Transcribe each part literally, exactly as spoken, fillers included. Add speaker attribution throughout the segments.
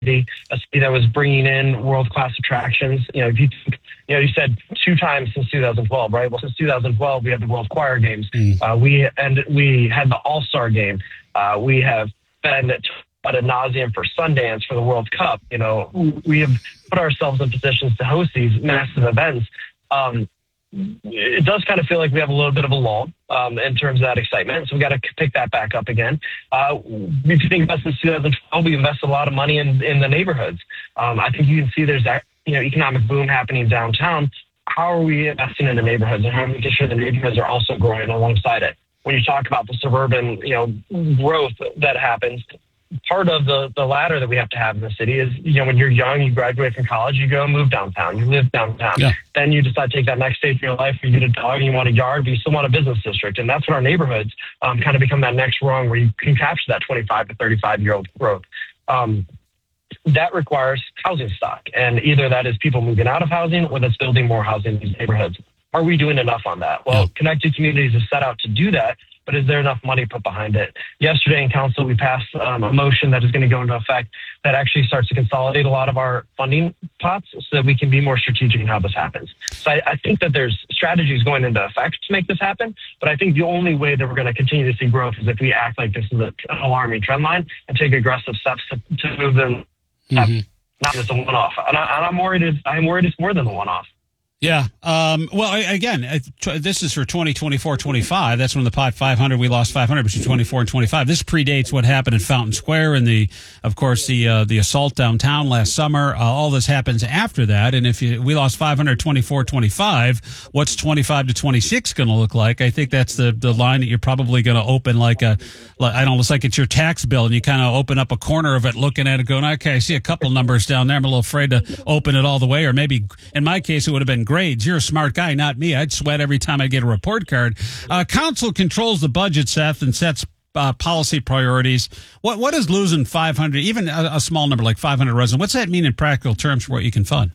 Speaker 1: city, a city that was bringing in world-class attractions. You know, if you, you know, you said two times since two thousand twelve, right? Well, since two thousand twelve, we had the World Choir Games. Mm. Uh, we and we had the All-Star Game. Uh, we have been ad nauseum for Sundance, for the World Cup. You know, we have put ourselves in positions to host these massive events. Um, it does kind of feel like we have a little bit of a lull um, in terms of that excitement. So we got to pick that back up again. Uh, if you think about since two thousand twelve, we invested a lot of money in, in the neighborhoods. Um, I think you can see there's that, you know, economic boom happening downtown. How are we investing in the neighborhoods, and how are we making sure the neighborhoods are also growing alongside it? When you talk about the suburban, you know, growth that happens, part of the, the ladder that we have to have in the city is, you know, when you're young, you graduate from college, you go move downtown, you live downtown. Yeah. Then you decide to take that next stage in your life where you get a dog and you want a yard, but you still want a business district. And that's when our neighborhoods um, kind of become that next rung where you can capture that twenty-five to thirty-five year old growth. Um, that requires housing stock. And either that is people moving out of housing or that's building more housing in these neighborhoods. Are we doing enough on that? Well, yeah. Connected Communities is set out to do that. But is there enough money put behind it? Yesterday in council, we passed um, a motion that is going to go into effect that actually starts to consolidate a lot of our funding pots so that we can be more strategic in how this happens. So I, I think that there's strategies going into effect to make this happen. But I think the only way that we're going to continue to see growth is if we act like this is an alarming trend line and take aggressive steps to, to move them, mm-hmm. not just a one-off. And, I, and I'm worried it's, I'm worried it's more than a one-off.
Speaker 2: Yeah. Um, well, again, this is for twenty twenty-four twenty-five. That's when the pot five hundred, we lost five hundred between twenty-four and twenty-five. This predates what happened in Fountain Square and the, of course, the, uh, the assault downtown last summer. Uh, all this happens after that. And if you, we lost five hundred twenty-four twenty-five, what's twenty-five to twenty-six going to look like? I think that's the, the line that you're probably going to open like a, like, I don't know, it's like it's your tax bill and you kind of open up a corner of it looking at it going, okay, I see a couple numbers down there. I'm a little afraid to open it all the way. Or maybe in my case, it would have been grades. You're a smart guy, not me. I'd sweat every time I get a report card. Uh, council controls the budget, Seth, and sets uh, policy priorities. What What is losing five hundred, even a, a small number like five hundred residents? What's that mean in practical terms for what you can fund?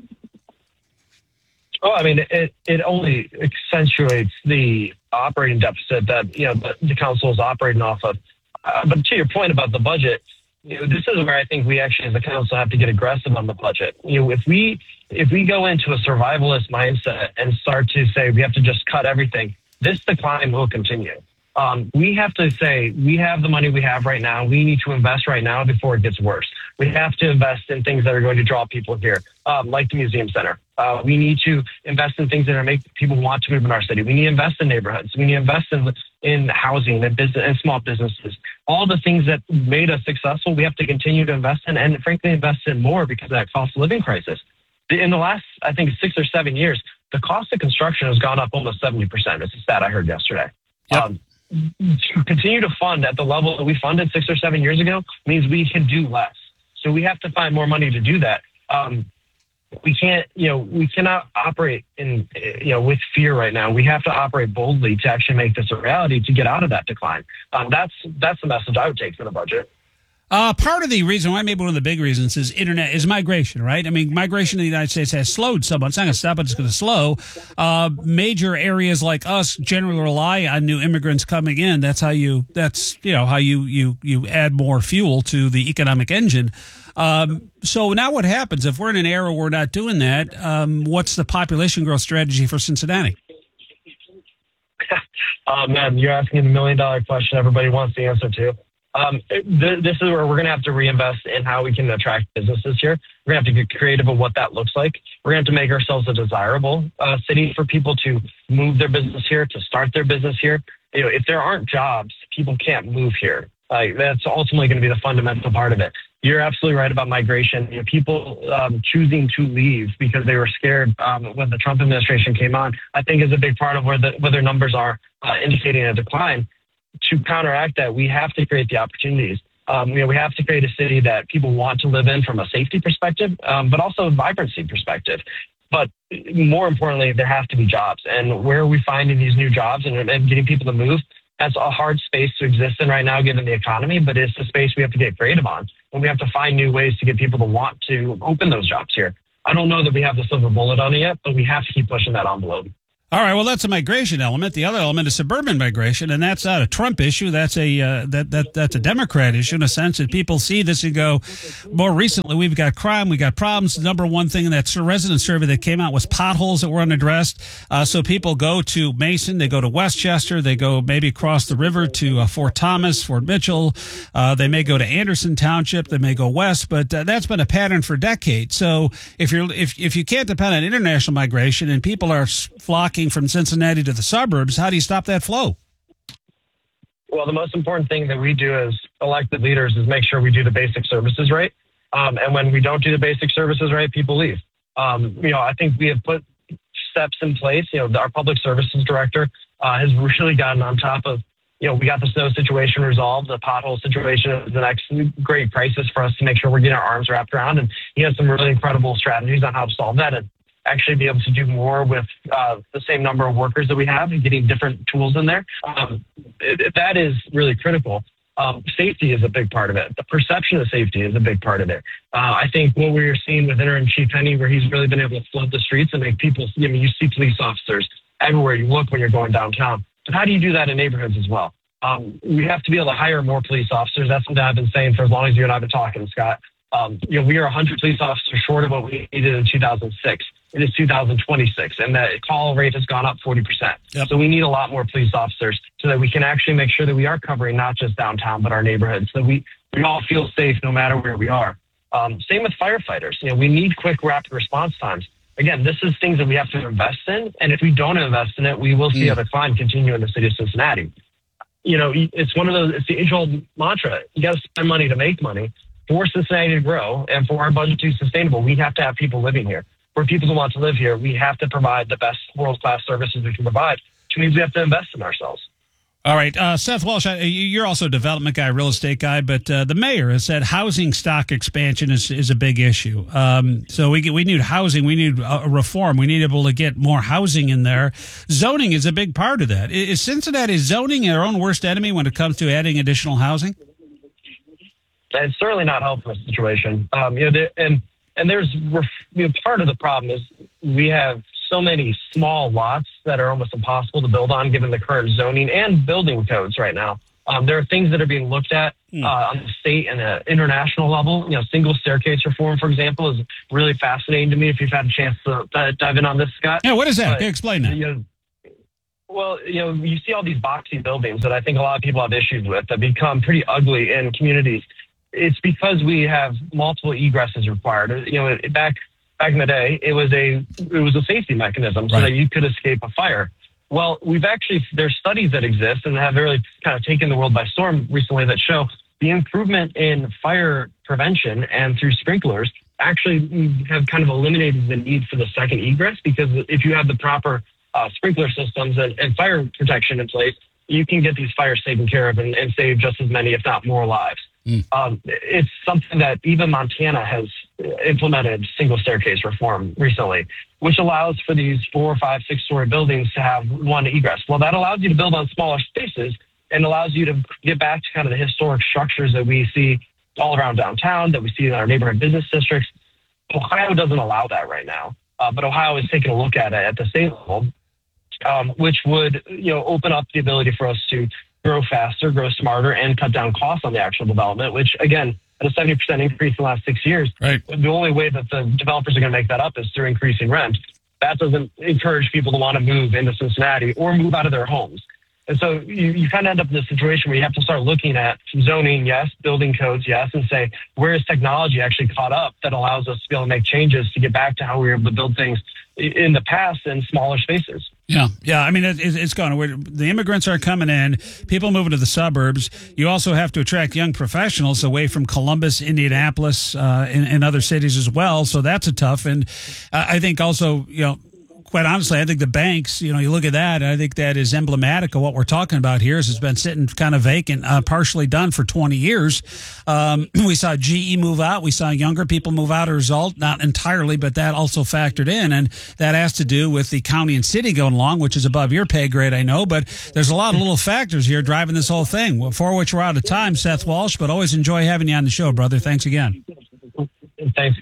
Speaker 1: Oh, I mean, it, it only accentuates the operating deficit that, you know, the, the council is operating off of. Uh, but to your point about the budget, you know, this is where I think we actually as a council have to get aggressive on the budget. You know, if we if we go into a survivalist mindset and start to say we have to just cut everything, this decline will continue. Um, we have to say we have the money we have right now. We need to invest right now before it gets worse. We have to invest in things that are going to draw people here, um, like the museum center. Uh, we need to invest in things that are make people want to move in our city. We need to invest in neighborhoods. We need to invest in in housing and business and small businesses. All the things that made us successful, we have to continue to invest in, and frankly, invest in more because of that cost of living crisis. In the last, I think, six or seven years, the cost of construction has gone up almost seventy percent. It's a stat I heard yesterday. Yep. Um, to continue to fund at the level that we funded six or seven years ago means we can do less. So we have to find more money to do that. Um, we can't, you know, we cannot operate in, you know, with fear right now. We have to operate boldly to actually make this a reality to get out of that decline. Um, that's that's the message I would take for the budget.
Speaker 2: Uh, part of the reason why, maybe one of the big reasons, is internet is migration, right? I mean, migration to the United States has slowed somewhat. It's not going to stop, but it's going to slow. Uh, major areas like us generally rely on new immigrants coming in. That's how you, that's, you know, how you, you, you add more fuel to the economic engine. Um, so now what happens if we're in an era where we're not doing that? Um, what's the population growth strategy for Cincinnati?
Speaker 1: Oh, man, you're asking the million dollar question everybody wants the answer to. Um, th- this is where we're going to have to reinvest in how we can attract businesses here. We're going to have to get creative of what that looks like. We're going to have to make ourselves a desirable uh, city for people to move their business here, to start their business here. You know, if there aren't jobs, people can't move here. Like, that's ultimately going to be the fundamental part of it. You're absolutely right about migration. You know, people um, choosing to leave because they were scared um, when the Trump administration came on, I think is a big part of where the where their numbers are uh, indicating a decline. To counteract that, we have to create the opportunities. Um, you know, we have to create a city that people want to live in from a safety perspective, um, but also a vibrancy perspective. But more importantly, there have to be jobs. And where are we finding these new jobs and, and getting people to move? That's a hard space to exist in right now, given the economy, but it's a space we have to get creative on. And we have to find new ways to get people to want to open those jobs here. I don't know that we have the silver bullet on it yet, but we have to keep pushing that envelope.
Speaker 2: All right, well, that's a migration element. The other element is suburban migration, and that's not a Trump issue. That's a uh, that that that's a Democrat issue in a sense that people see this and go. More recently, we've got crime, we got problems. The number one thing in that resident survey that came out was potholes that were unaddressed. Uh, so people go to Mason, they go to Westchester, they go maybe across the river to uh, Fort Thomas, Fort Mitchell. Uh, they may go to Anderson Township, they may go west, but uh, that's been a pattern for decades. So if you're if if you can't depend on international migration and people are flocking from Cincinnati to the suburbs, how do you stop that flow?
Speaker 1: Well, the most important thing that we do as elected leaders is make sure we do the basic services right. Um, and when we don't do the basic services right, people leave. Um, you know, I think we have put steps in place. You know, our public services director uh, has really gotten on top of, you know, we got the snow situation resolved. The pothole situation is the next great crisis for us to make sure we're getting our arms wrapped around. And he has some really incredible strategies on how to solve that and actually be able to do more with uh, the same number of workers that we have and getting different tools in there. Um, it, that is really critical. Um, safety is a big part of it. The perception of safety is a big part of it. Uh, I think what we're seeing with Interim Chief Penny, where he's really been able to flood the streets and make people, I mean, you see police officers everywhere you look when you're going downtown. But how do you do that in neighborhoods as well? Um, we have to be able to hire more police officers. That's something I've been saying for as long as you and I have been talking, Scott. Um, you know, we are one hundred police officers short of what we needed in two thousand six. It is two thousand twenty-six, and the call rate has gone up forty percent. Yep. So we need a lot more police officers so that we can actually make sure that we are covering not just downtown, but our neighborhoods, so that we, we all feel safe no matter where we are. Um, same with firefighters. You know, we need quick, rapid response times. Again, this is things that we have to invest in, and if we don't invest in it, we will see mm. a decline continue in the city of Cincinnati. You know, it's one of those, it's the age-old mantra. You got to spend money to make money. For Cincinnati to grow and for our budget to be sustainable, we have to have people living here. For people who want to live here, we have to provide the best world-class services we can provide, which means we have to invest in ourselves.
Speaker 2: All right. Uh, Seth Walsh, you're also a development guy, real estate guy, but uh, the mayor has said housing stock expansion is, is a big issue. Um, so we we need housing. We need a reform. We need to be able to get more housing in there. Zoning is a big part of that. Is Cincinnati zoning our own worst enemy when it comes to adding additional housing?
Speaker 1: It's certainly not helping the situation. Um, you know, there, and and there's you know, part of the problem is we have so many small lots that are almost impossible to build on, given the current zoning and building codes right now. Um, there are things that are being looked at uh, on the state and the international level. You know, single staircase reform, for example, is really fascinating to me. If you've had a chance to uh, dive in on this, Scott.
Speaker 2: Yeah, what is that?
Speaker 1: But,
Speaker 2: Can you explain that?
Speaker 1: You know, well, you know, you see all these boxy buildings that I think a lot of people have issues with that become pretty ugly in communities. It's because we have multiple egresses required. You know, back back in the day, it was a it was a safety mechanism so right. that you could escape a fire. Well, we've actually there's studies that exist and have really kind of taken the world by storm recently that show the improvement in fire prevention and through sprinklers actually have kind of eliminated the need for the second egress, because if you have the proper uh, sprinkler systems and, and fire protection in place, you can get these fires taken care of and, and save just as many, if not more, lives. Mm. Um, it's something that even Montana has implemented single staircase reform recently, which allows for these four, five, six story buildings to have one egress. Well, that allows you to build on smaller spaces and allows you to get back to kind of the historic structures that we see all around downtown, that we see in our neighborhood business districts. Ohio doesn't allow that right now, uh, but Ohio is taking a look at it at the state level, um, which would, you know, open up the ability for us to grow faster, grow smarter, and cut down costs on the actual development, which, again, at a seventy percent increase in the last six years, right. the only way that the developers are going to make that up is through increasing rent. That doesn't encourage people to want to move into Cincinnati or move out of their homes. And so you, you kind of end up in this situation where you have to start looking at zoning, yes, building codes, yes, and say, where is technology actually caught up that allows us to be able to make changes to get back to how we were able to build things in the past in smaller spaces.
Speaker 2: Yeah, yeah. I mean, it, it's gone. The immigrants are coming in, people moving to the suburbs. You also have to attract young professionals away from Columbus, Indianapolis, uh, and, and other cities as well. So that's a tough. And I think also, you know, quite honestly, I think the banks, you know, you look at that, and I think that is emblematic of what we're talking about here. Is it's been sitting kind of vacant, uh, partially done for twenty years. Um, we saw G E move out. We saw younger people move out as a result, not entirely, but that also factored in. And that has to do with the county and city going along, which is above your pay grade, I know. But there's a lot of little factors here driving this whole thing, for which we're out of time, Seth Walsh, but always enjoy having you on the show, brother. Thanks again.
Speaker 1: Thanks,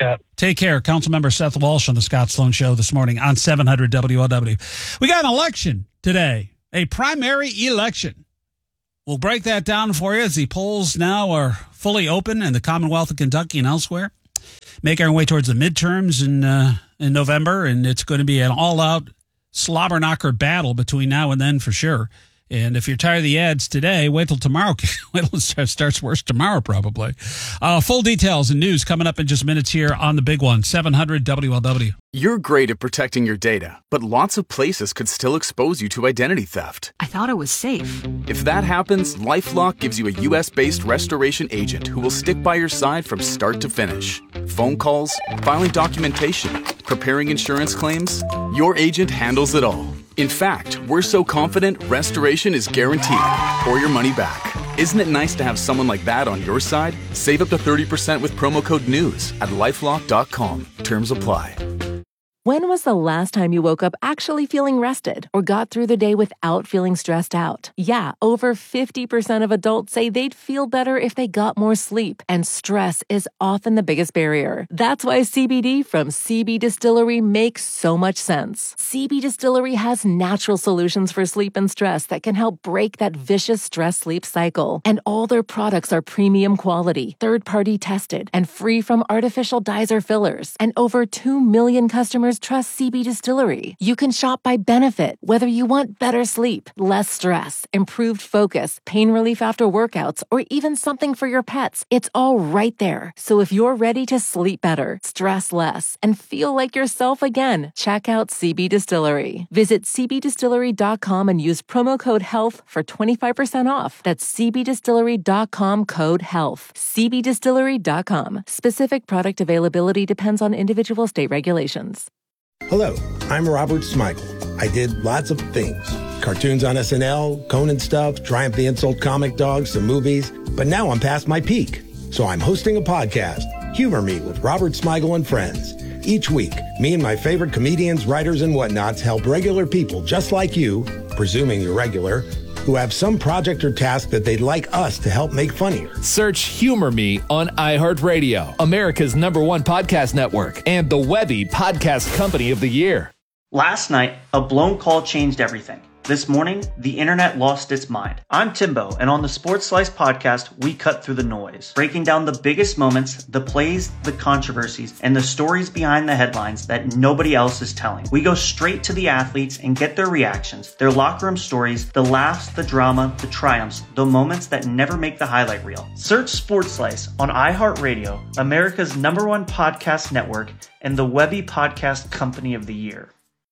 Speaker 1: Scott.
Speaker 2: Take care. Councilmember Seth Walsh on the Scott Sloan Show this morning on seven hundred W L W. We got an election today, a primary election. We'll break that down for you as the polls now are fully open in the Commonwealth of Kentucky and elsewhere. Making our way towards the midterms in uh, in November, and it's going to be an all-out slobber knocker battle between now and then for sure. And if you're tired of the ads today, wait till tomorrow. Wait till it starts worse tomorrow, probably. Uh, full details and news coming up in just minutes here on the big one, seven hundred W L W.
Speaker 3: You're great at protecting your data, but lots of places could still expose you to identity theft.
Speaker 4: I thought it was safe.
Speaker 3: If that happens, LifeLock gives you a U S based restoration agent who will stick by your side from start to finish. Phone calls, filing documentation, preparing insurance claims, your agent handles it all. In fact, we're so confident restoration is guaranteed or your money back. Isn't it nice to have someone like that on your side? Save up to thirty percent with promo code NEWS at lifelock dot com. Terms apply.
Speaker 5: When was the last time you woke up actually feeling rested or got through the day without feeling stressed out? Yeah, over fifty percent of adults say they'd feel better if they got more sleep, and stress is often the biggest barrier. That's why C B D from C B Distillery makes so much sense. C B Distillery has natural solutions for sleep and stress that can help break that vicious stress-sleep cycle. And all their products are premium quality, third-party tested, and free from artificial dyes or fillers. And over two million customers trust C B Distillery. You can shop by benefit, whether you want better sleep, less stress, improved focus, pain relief after workouts, or even something for your pets. It's all right there. So if you're ready to sleep better, stress less, and feel like yourself again, check out C B Distillery. Visit c b distillery dot com and use promo code HEALTH for twenty-five percent off. That's c b distillery dot com code HEALTH. c b distillery dot com. Specific product availability depends on individual state regulations.
Speaker 6: Hello, I'm Robert Smigel. I did lots of things. Cartoons on S N L, Conan stuff, Triumph the Insult comic dog, some movies. But now I'm past my peak. So I'm hosting a podcast, Humor Me with Robert Smigel and Friends. Each week, me and my favorite comedians, writers, and whatnots help regular people just like you, presuming you're regular, who have some project or task that they'd like us to help make funnier.
Speaker 7: Search Humor Me on iHeartRadio, America's number one podcast network, and the Webby Podcast Company of the Year.
Speaker 8: Last night, a blown call changed everything. This morning, the internet lost its mind. I'm Timbo, and on the Sports Slice podcast, we cut through the noise, breaking down the biggest moments, the plays, the controversies, and the stories behind the headlines that nobody else is telling. We go straight to the athletes and get their reactions, their locker room stories, the laughs, the drama, the triumphs, the moments that never make the highlight reel. Search Sports Slice on iHeartRadio, America's number one podcast network, and the Webby Podcast Company of the Year.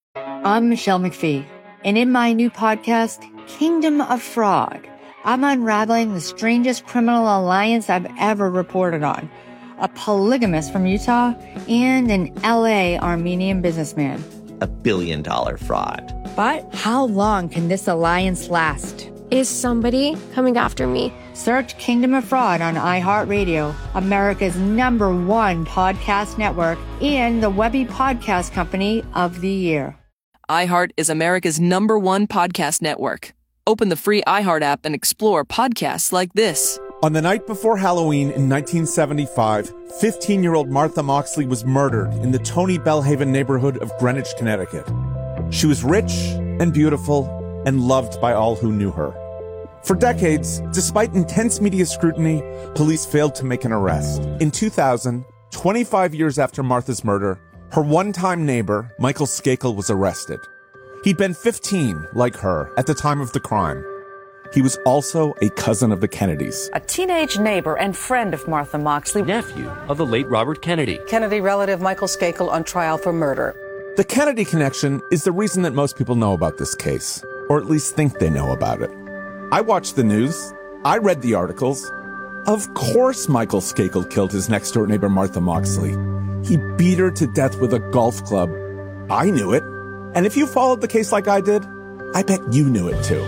Speaker 9: I'm Michelle McPhee. And in my new podcast, Kingdom of Fraud, I'm unraveling the strangest criminal alliance I've ever reported on. A polygamist from Utah and an L A Armenian businessman.
Speaker 10: A billion dollar fraud.
Speaker 9: But how long can this alliance last?
Speaker 11: Is somebody coming after me?
Speaker 9: Search Kingdom of Fraud on iHeartRadio, America's number one podcast network, and the Webby Podcast Company of the Year.
Speaker 12: iHeart is America's number one podcast network. Open the free iHeart app and explore podcasts like this.
Speaker 13: On the night before Halloween in nineteen seventy-five, fifteen-year-old Martha Moxley was murdered in the Tony Bellhaven neighborhood of Greenwich, Connecticut. She was rich and beautiful and loved by all who knew her. For decades, despite intense media scrutiny, police failed to make an arrest. In two thousand, twenty-five years after Martha's murder, her one-time neighbor, Michael Skakel, was arrested. He'd been fifteen, like her, at the time of the crime. He was also a cousin of the Kennedys.
Speaker 14: A teenage neighbor and friend of Martha Moxley.
Speaker 15: Nephew of the late Robert Kennedy.
Speaker 14: Kennedy relative Michael Skakel on trial for murder.
Speaker 13: The Kennedy connection is the reason that most people know about this case, or at least think they know about it. I watched the news. I read the articles. Of course Michael Skakel killed his next-door neighbor Martha Moxley. He beat her to death with a golf club. I knew it. And if you followed the case like I did, I bet you knew it too.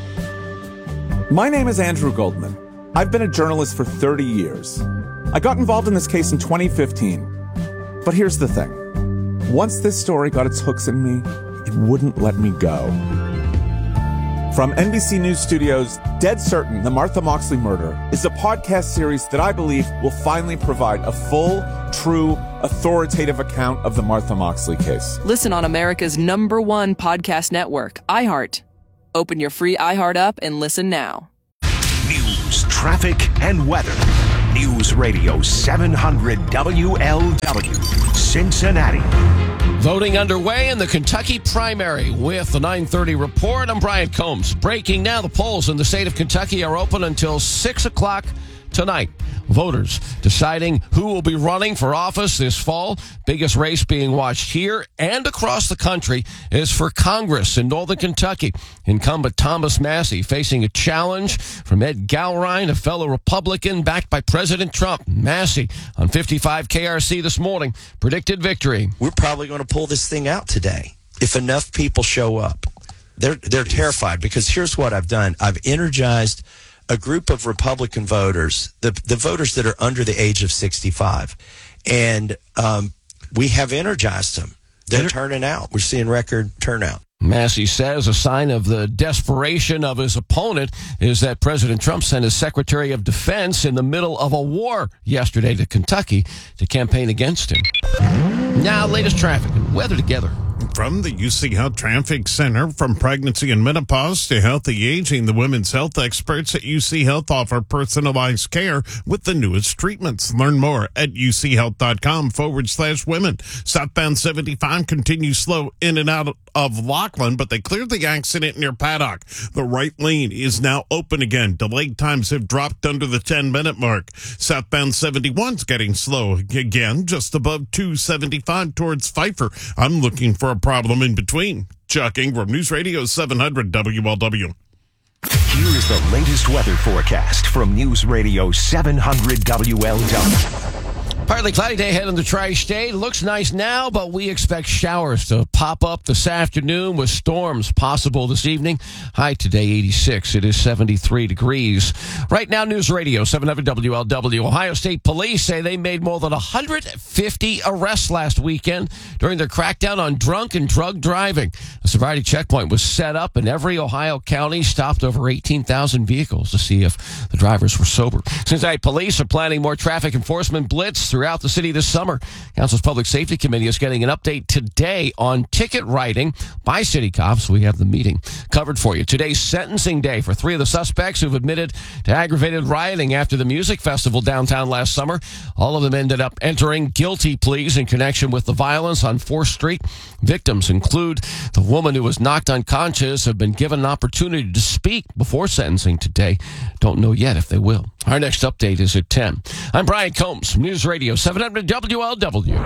Speaker 13: My name is Andrew Goldman. I've been a journalist for thirty years. I got involved in this case in twenty fifteen. But here's the thing. Once this story got its hooks in me, it wouldn't let me go. From N B C News Studios, Dead Certain, The Martha Moxley Murder is a podcast series that I believe will finally provide a full, true, authoritative account of the Martha Moxley case.
Speaker 12: Listen on America's number one podcast network, iHeart. Open your free iHeart app and listen now.
Speaker 4: News, traffic, and weather. News Radio seven hundred W L W, Cincinnati.
Speaker 16: Voting underway in the Kentucky primary with the nine thirty report. I'm Brian Combs. Breaking now, the polls in the state of Kentucky are open until six o'clock tonight. Voters deciding who will be running for office this fall. Biggest race being watched here and across the country is for Congress in Northern Kentucky. Incumbent Thomas Massie facing a challenge from Ed Gowrine, a fellow Republican backed by President Trump. Massie on fifty-five K R C this morning predicted victory.
Speaker 17: We're probably going to pull this thing out today if enough people show up. They're they're terrified because here's what I've done. I've energized a group of Republican voters, the the voters that are under the age of sixty-five, and um, we have energized them. They're turning out. We're seeing record turnout.
Speaker 16: Massie says a sign of the desperation of his opponent is that President Trump sent his Secretary of Defense in the middle of a war yesterday to Kentucky to campaign against him. Now, latest traffic and weather together.
Speaker 18: From the U C Health Traffic Center, from pregnancy and menopause to healthy aging, the women's health experts at U C Health offer personalized care with the newest treatments. Learn more at uchealth.com forward slash women. Southbound seventy-five continues slow in and out of Laughlin, but they cleared the accident near Paddock. The right lane is now open again. Delayed times have dropped under the ten-minute mark. Southbound seventy-one's getting slow again, just above two seventy-five towards Pfeiffer. I'm looking for a problem in between. Chuck Ingram, News Radio seven hundred W L W.
Speaker 4: Here is the latest weather forecast from News Radio seven hundred W L W.
Speaker 16: Partly cloudy day ahead in the tri-state. Looks nice now, but we expect showers to pop up this afternoon with storms possible this evening. High today, eighty-six. It is seventy-three degrees. Right now, News Radio seven hundred W L W. Ohio State Police say they made more than one hundred fifty arrests last weekend during their crackdown on drunk and drug driving. A sobriety checkpoint was set up in every Ohio county, stopped over eighteen thousand vehicles to see if the drivers were sober. Cincinnati Police are planning more traffic enforcement blitz throughout the city this summer. Council's Public Safety Committee is getting an update today on ticket writing by city cops. We have the meeting covered for you. Today's sentencing day for three of the suspects who've admitted to aggravated rioting after the music festival downtown last summer. All of them ended up entering guilty pleas in connection with the violence on fourth Street. Victims include the woman who was knocked unconscious, have been given an opportunity to speak before sentencing today. Don't know yet if they will. Our next update is at ten. I'm Brian Combs, News Radio seven hundred W L W.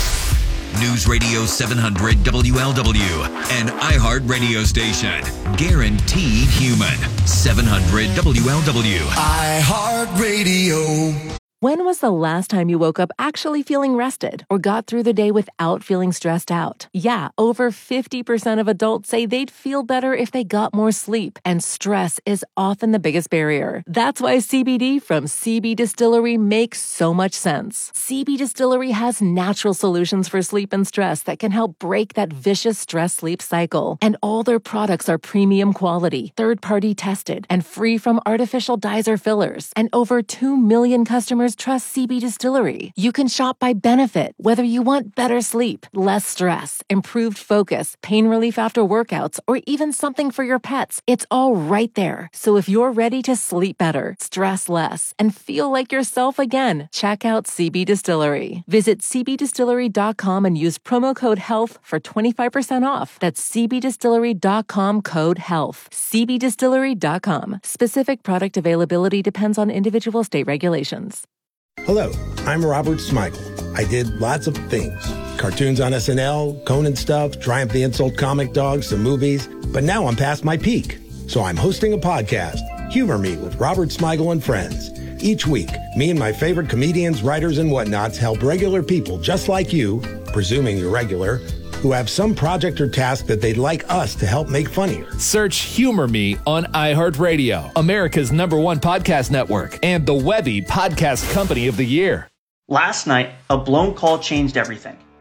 Speaker 19: News Radio seven hundred W L W, an iHeart radio station. Guaranteed human. seven hundred W L W.
Speaker 5: iHeart Radio. When was the last time you woke up actually feeling rested or got through the day without feeling stressed out? Yeah, over fifty percent of adults say they'd feel better if they got more sleep, and stress is often the biggest barrier. That's why C B D from C B Distillery makes so much sense. C B Distillery has natural solutions for sleep and stress that can help break that vicious stress-sleep cycle. And all their products are premium quality, third-party tested, and free from artificial dyes or fillers. And over two million customers trust C B Distillery. You can shop by benefit, whether you want better sleep, less stress, improved focus, pain relief after workouts, or even something for your pets. It's all right there. So if you're ready to sleep better, stress less, and feel like yourself again, check out C B Distillery. Visit c b distillery dot com and use promo code HEALTH for twenty-five percent off. That's c b distillery dot com code HEALTH. c b distillery dot com. Specific product availability depends on individual state regulations.
Speaker 6: Hello, I'm Robert Smigel. I did lots of things. Cartoons on S N L, Conan stuff, Triumph the Insult comic dogs, some movies. But now I'm past my peak. So I'm hosting a podcast, Humor Me with Robert Smigel and Friends. Each week, me and my favorite comedians, writers, and whatnots help regular people just like you, presuming you're regular, who have some project or task that they'd like us to help make funnier.
Speaker 7: Search Humor Me on iHeartRadio, America's number one podcast network, and the Webby Podcast Company of the Year.
Speaker 8: Last night, a blown call changed everything.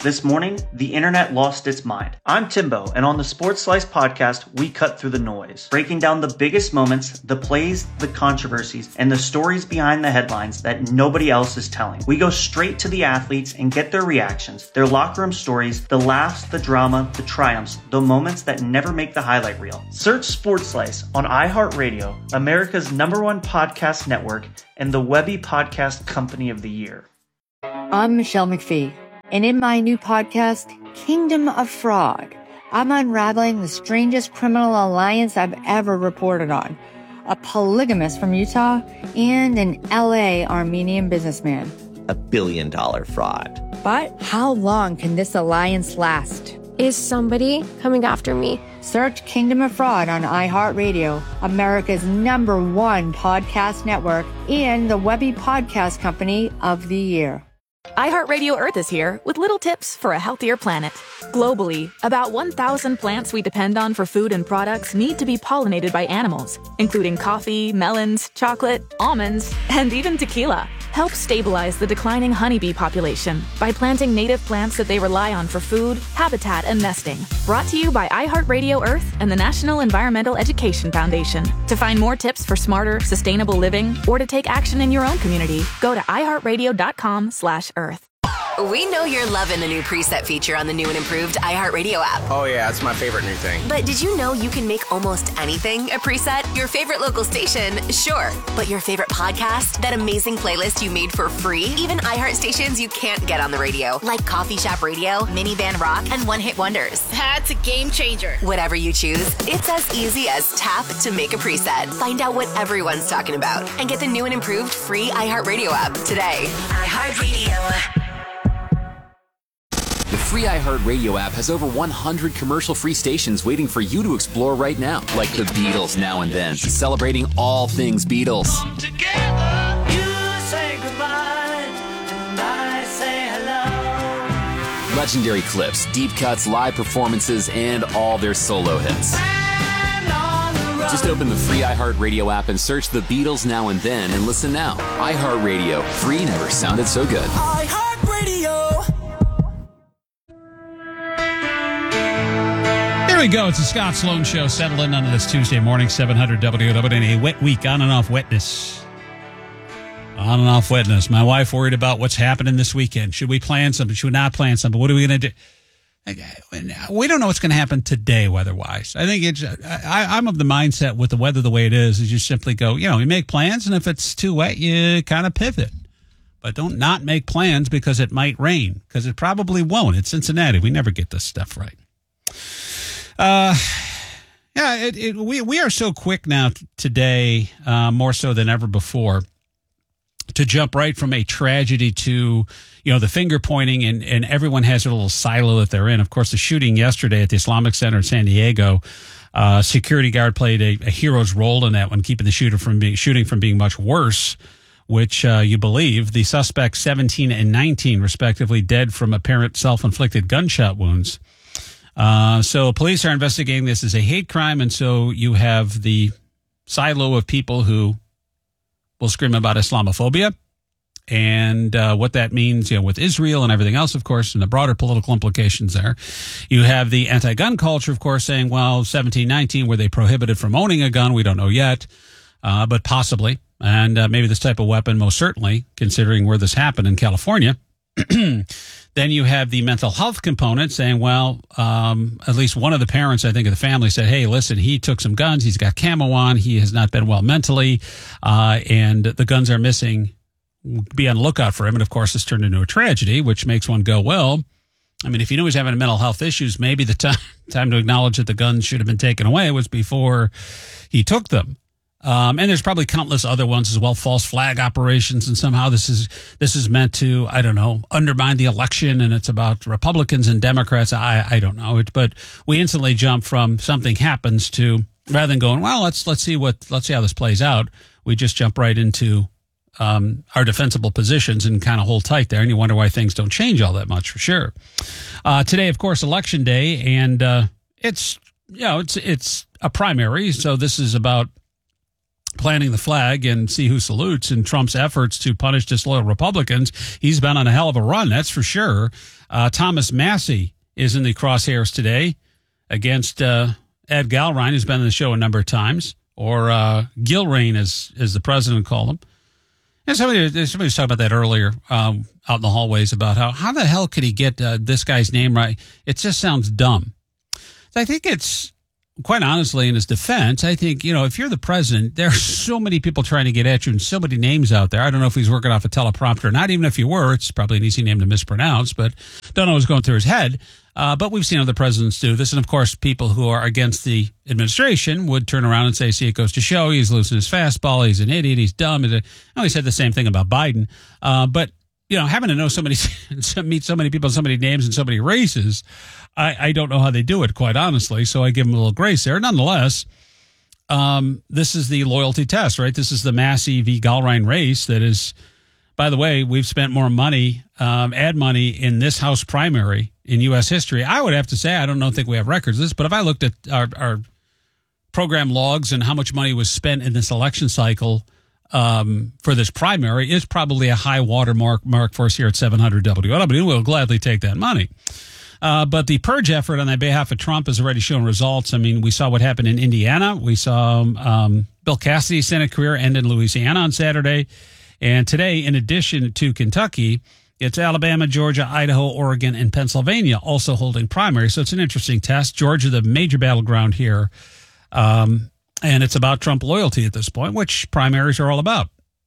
Speaker 8: This morning, the internet lost its mind. I'm Timbo, and on the Sports Slice podcast, we cut through the noise, breaking down the biggest moments, the plays, the controversies, and the stories behind the headlines that nobody else is telling. We go straight to the athletes and get their reactions, their locker room stories, the laughs, the drama, the triumphs, the moments that never make the highlight reel. Search Sports Slice on iHeartRadio, America's number one podcast network, and the Webby Podcast Company of the Year.
Speaker 9: I'm Michelle McPhee, and in my new podcast, Kingdom of Frog, I'm unraveling the strangest criminal alliance I've ever reported on. A polygamist from Utah and an L A Armenian businessman.
Speaker 10: A billion dollar fraud.
Speaker 9: But how long can this alliance last?
Speaker 11: Is somebody coming after me?
Speaker 9: Search Kingdom of Fraud on iHeartRadio, America's number one podcast network, and the Webby Podcast Company of the Year.
Speaker 20: iHeartRadio Earth is here with little tips for a healthier planet. Globally, about one thousand plants we depend on for food and products need to be pollinated by animals, including coffee, melons, chocolate, almonds, and even tequila. Help stabilize the declining honeybee population by planting native plants that they rely on for food, habitat, and nesting. Brought to you by iHeartRadio Earth and the National Environmental Education Foundation. To find more tips for smarter, sustainable living, or to take action in your own community, go to iHeartRadio.com slash Earth.
Speaker 21: We know you're loving the new preset feature on the new and improved iHeartRadio app.
Speaker 22: Oh yeah, it's my favorite new thing.
Speaker 21: But did you know you can make almost anything a preset? Your favorite local station, sure. But your favorite podcast? That amazing playlist you made for free? Even iHeart stations you can't get on the radio, like Coffee Shop Radio, Minivan Rock, and One Hit Wonders.
Speaker 23: That's a game changer.
Speaker 21: Whatever you choose, it's as easy as tap to make a preset. Find out what everyone's talking about and get the new and improved free iHeartRadio app today. iHeartRadio.
Speaker 24: The free iHeartRadio app has over one hundred commercial-free stations waiting for you to explore right now, like the Beatles Now and Then, celebrating all things Beatles.
Speaker 25: Come together, you say goodbye, and I say hello.
Speaker 24: Legendary clips, deep cuts, live performances, and all their solo hits. Just open the free iHeartRadio app and search the Beatles Now and Then and listen now. iHeartRadio, free never sounded so good.
Speaker 25: iHeartRadio.
Speaker 2: Here we go. It's the Scott Sloan Show. Settle in on this Tuesday morning, seven hundred W O W. A wet week, on and off wetness. On and off wetness. My wife worried about what's happening this weekend. Should we plan something? Should we not plan something? What are we going to do? We don't know what's going to happen today weather-wise. I think it's. I, I'm of the mindset with the weather the way it is, is you simply go, you know, you make plans, and if it's too wet, you kind of pivot. But don't not make plans because it might rain, because it probably won't. It's Cincinnati. We never get this stuff right. Uh, yeah, it, it, we we are so quick now t- today, uh, more so than ever before, to jump right from a tragedy to, you know, the finger pointing, and, and everyone has their little silo that they're in. Of course, the shooting yesterday at the Islamic Center in San Diego, uh, security guard played a, a hero's role in that one, keeping the shooter from being shooting from being much worse, which uh, you believe. The suspects, seventeen and nineteen, respectively, dead from apparent self-inflicted gunshot wounds. Uh, so police are investigating this as a hate crime, and so you have the silo of people who will scream about Islamophobia and uh, what that means, you know, with Israel and everything else, of course, and the broader political implications there. You have the anti-gun culture, of course, saying, well, seventeen, nineteen, were they prohibited from owning a gun? We don't know yet, uh, but possibly. And uh, maybe this type of weapon, most certainly, considering where this happened in California. Then you have the mental health component saying, well, um, at least one of the parents, I think, of the family said, hey, listen, he took some guns. He's got camo on. He has not been well mentally, uh, and the guns are missing. Be on the lookout for him. And, of course, it's turned into a tragedy, which makes one go, well, I mean, if he knew he was having mental health issues, maybe the time, time to acknowledge that the guns should have been taken away was before he took them. Um, and there's probably countless other ones as well, false flag operations, and somehow this is this is meant to, I don't know, undermine the election, and it's about Republicans and Democrats. I I don't know it, but we instantly jump from something happens to, rather than going, well, let's let's see what let's see how this plays out. We just jump right into um, our defensible positions and kind of hold tight there, and you wonder why things don't change all that much for sure. Uh, today, of course, election day, and uh, it's you know it's it's a primary, so this is about planting the flag and see who salutes in Trump's efforts to punish disloyal Republicans. He's been on a hell of a run, that's for sure. Uh, Thomas Massey is in the crosshairs today against uh, Ed Galrein, who's been on the show a number of times, or uh, Gilrain, as, as the president called him. And somebody, somebody was talking about that earlier um, out in the hallways about how, how the hell could he get uh, this guy's name right? It just sounds dumb. I think it's, quite honestly, in his defense, I think, you know, if you're the president, there are so many people trying to get at you and so many names out there. I don't know if he's working off a teleprompter or not. Even if you were, it's probably an easy name to mispronounce, but don't know what's going through his head. Uh, but we've seen other presidents do this. And, of course, people who are against the administration would turn around and say, see, it goes to show he's losing his fastball. He's an idiot. He's dumb. I know he said the same thing about Biden. Uh, but, you know, having to know so many, meet so many people, so many names and so many races, I, I don't know how they do it, quite honestly. So I give them a little grace there. Nonetheless, um, this is the loyalty test, right? This is the Massey v. Galrein race that is, by the way, we've spent more money, um, ad money in this House primary in U S history. I would have to say, I don't know, think we have records of this, but if I looked at our, our program logs and how much money was spent in this election cycle um, for this primary, it's probably a high watermark mark for us here at seven hundred W L W. We'll gladly take that money. Uh, but the purge effort on the behalf of Trump has already shown results. I mean, we saw what happened in Indiana. We saw um, Bill Cassidy's Senate career end in Louisiana on Saturday. And today, in addition to Kentucky, it's Alabama, Georgia, Idaho, Oregon, and Pennsylvania also holding primaries. So it's an interesting test. Georgia, the major battleground here. Um, and it's about Trump loyalty at this point, which primaries are all about.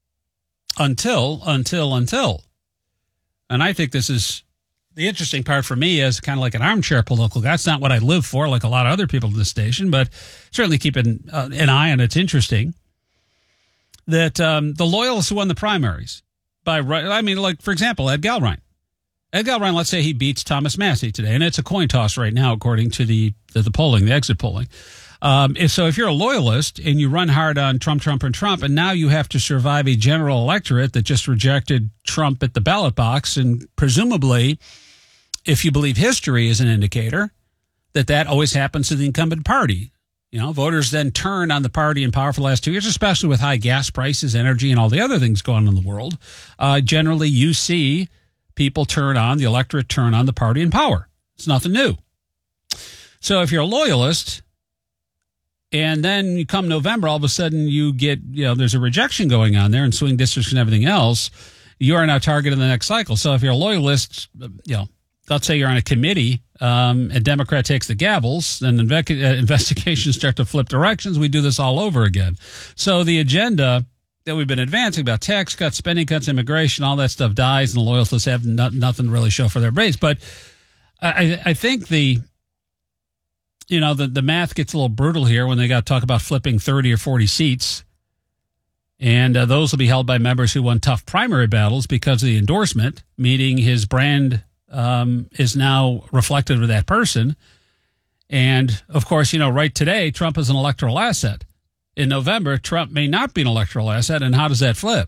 Speaker 2: Until, until, until. And I think this is the interesting part for me as kind of like an armchair political guy. It's not what I live for, like a lot of other people in this station, but certainly keeping uh, an eye on it. It's interesting that um, the loyalists who won the primaries by, I mean, like, for example, Ed Galrein. Ed Galrein, let's say he beats Thomas Massey today, and it's a coin toss right now, according to the the, the polling, the exit polling. Um, if, so if you're a loyalist and you run hard on Trump, Trump, and Trump, and now you have to survive a general electorate that just rejected Trump at the ballot box, and presumably, if you believe history is an indicator, that that always happens to the incumbent party. You know, voters then turn on the party in power for the last two years, especially with high gas prices, energy, and all the other things going on in the world. Uh, generally, you see people turn on, the electorate turn on the party in power. It's nothing new. So if you're a loyalist, and then you come November, all of a sudden you get, you know, there's a rejection going on there and swing districts and everything else, you are now targeted in the next cycle. So if you're a loyalist, you know, let's say you're on a committee, um, a Democrat takes the gavels, and inve- uh, investigations start to flip directions. We do this all over again. So the agenda that we've been advancing about tax cuts, spending cuts, immigration, all that stuff dies, and the loyalists have not, nothing to really show for their base. But I, I think the, you know, the, the math gets a little brutal here when they got to talk about flipping thirty or forty seats. And uh, those will be held by members who won tough primary battles because of the endorsement, meaning his brand Um, is now reflective of that person. And, of course, you know, right today, Trump is an electoral asset. In November, Trump may not be an electoral asset, and how does that flip?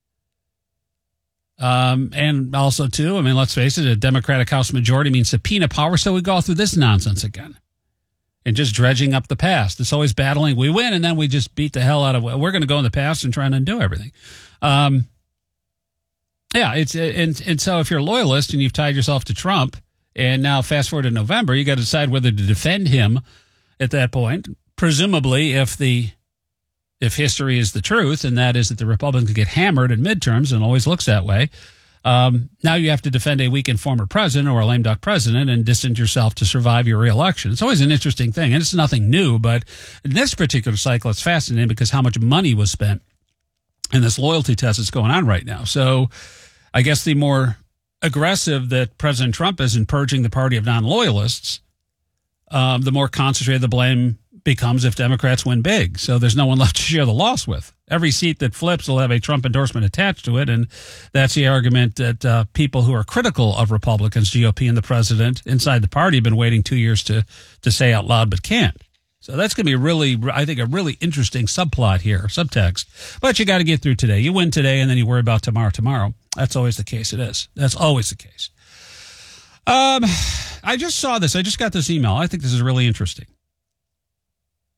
Speaker 2: Um, and also, too, I mean, let's face it, a Democratic House majority means subpoena power, so we go through this nonsense again. And just dredging up the past. It's always battling. We win, and then we just beat the hell out of it. We're going to go in the past and try and undo everything. Um Yeah, it's and and so if you're a loyalist and you've tied yourself to Trump, and now fast forward to November, you got to decide whether to defend him at that point. Presumably, if the if history is the truth, and that is that the Republicans get hammered in midterms, and always looks that way, um, now you have to defend a weakened former president or a lame duck president and distance yourself to survive your reelection. It's always an interesting thing, and it's nothing new. But in this particular cycle, it's fascinating because how much money was spent in this loyalty test that's going on right now. So I guess the more aggressive that President Trump is in purging the party of non-loyalists, um, the more concentrated the blame becomes if Democrats win big. So there's no one left to share the loss with. Every seat that flips will have a Trump endorsement attached to it, and that's the argument that uh, people who are critical of Republicans, G O P, and the president inside the party have been waiting two years to to say out loud but can't. So that's going to be really, I think, a really interesting subplot here, subtext. But you got to get through today. You win today, and then you worry about tomorrow, tomorrow. That's always the case. It is. That's always the case. Um, I just saw this. I just got this email. I think this is really interesting.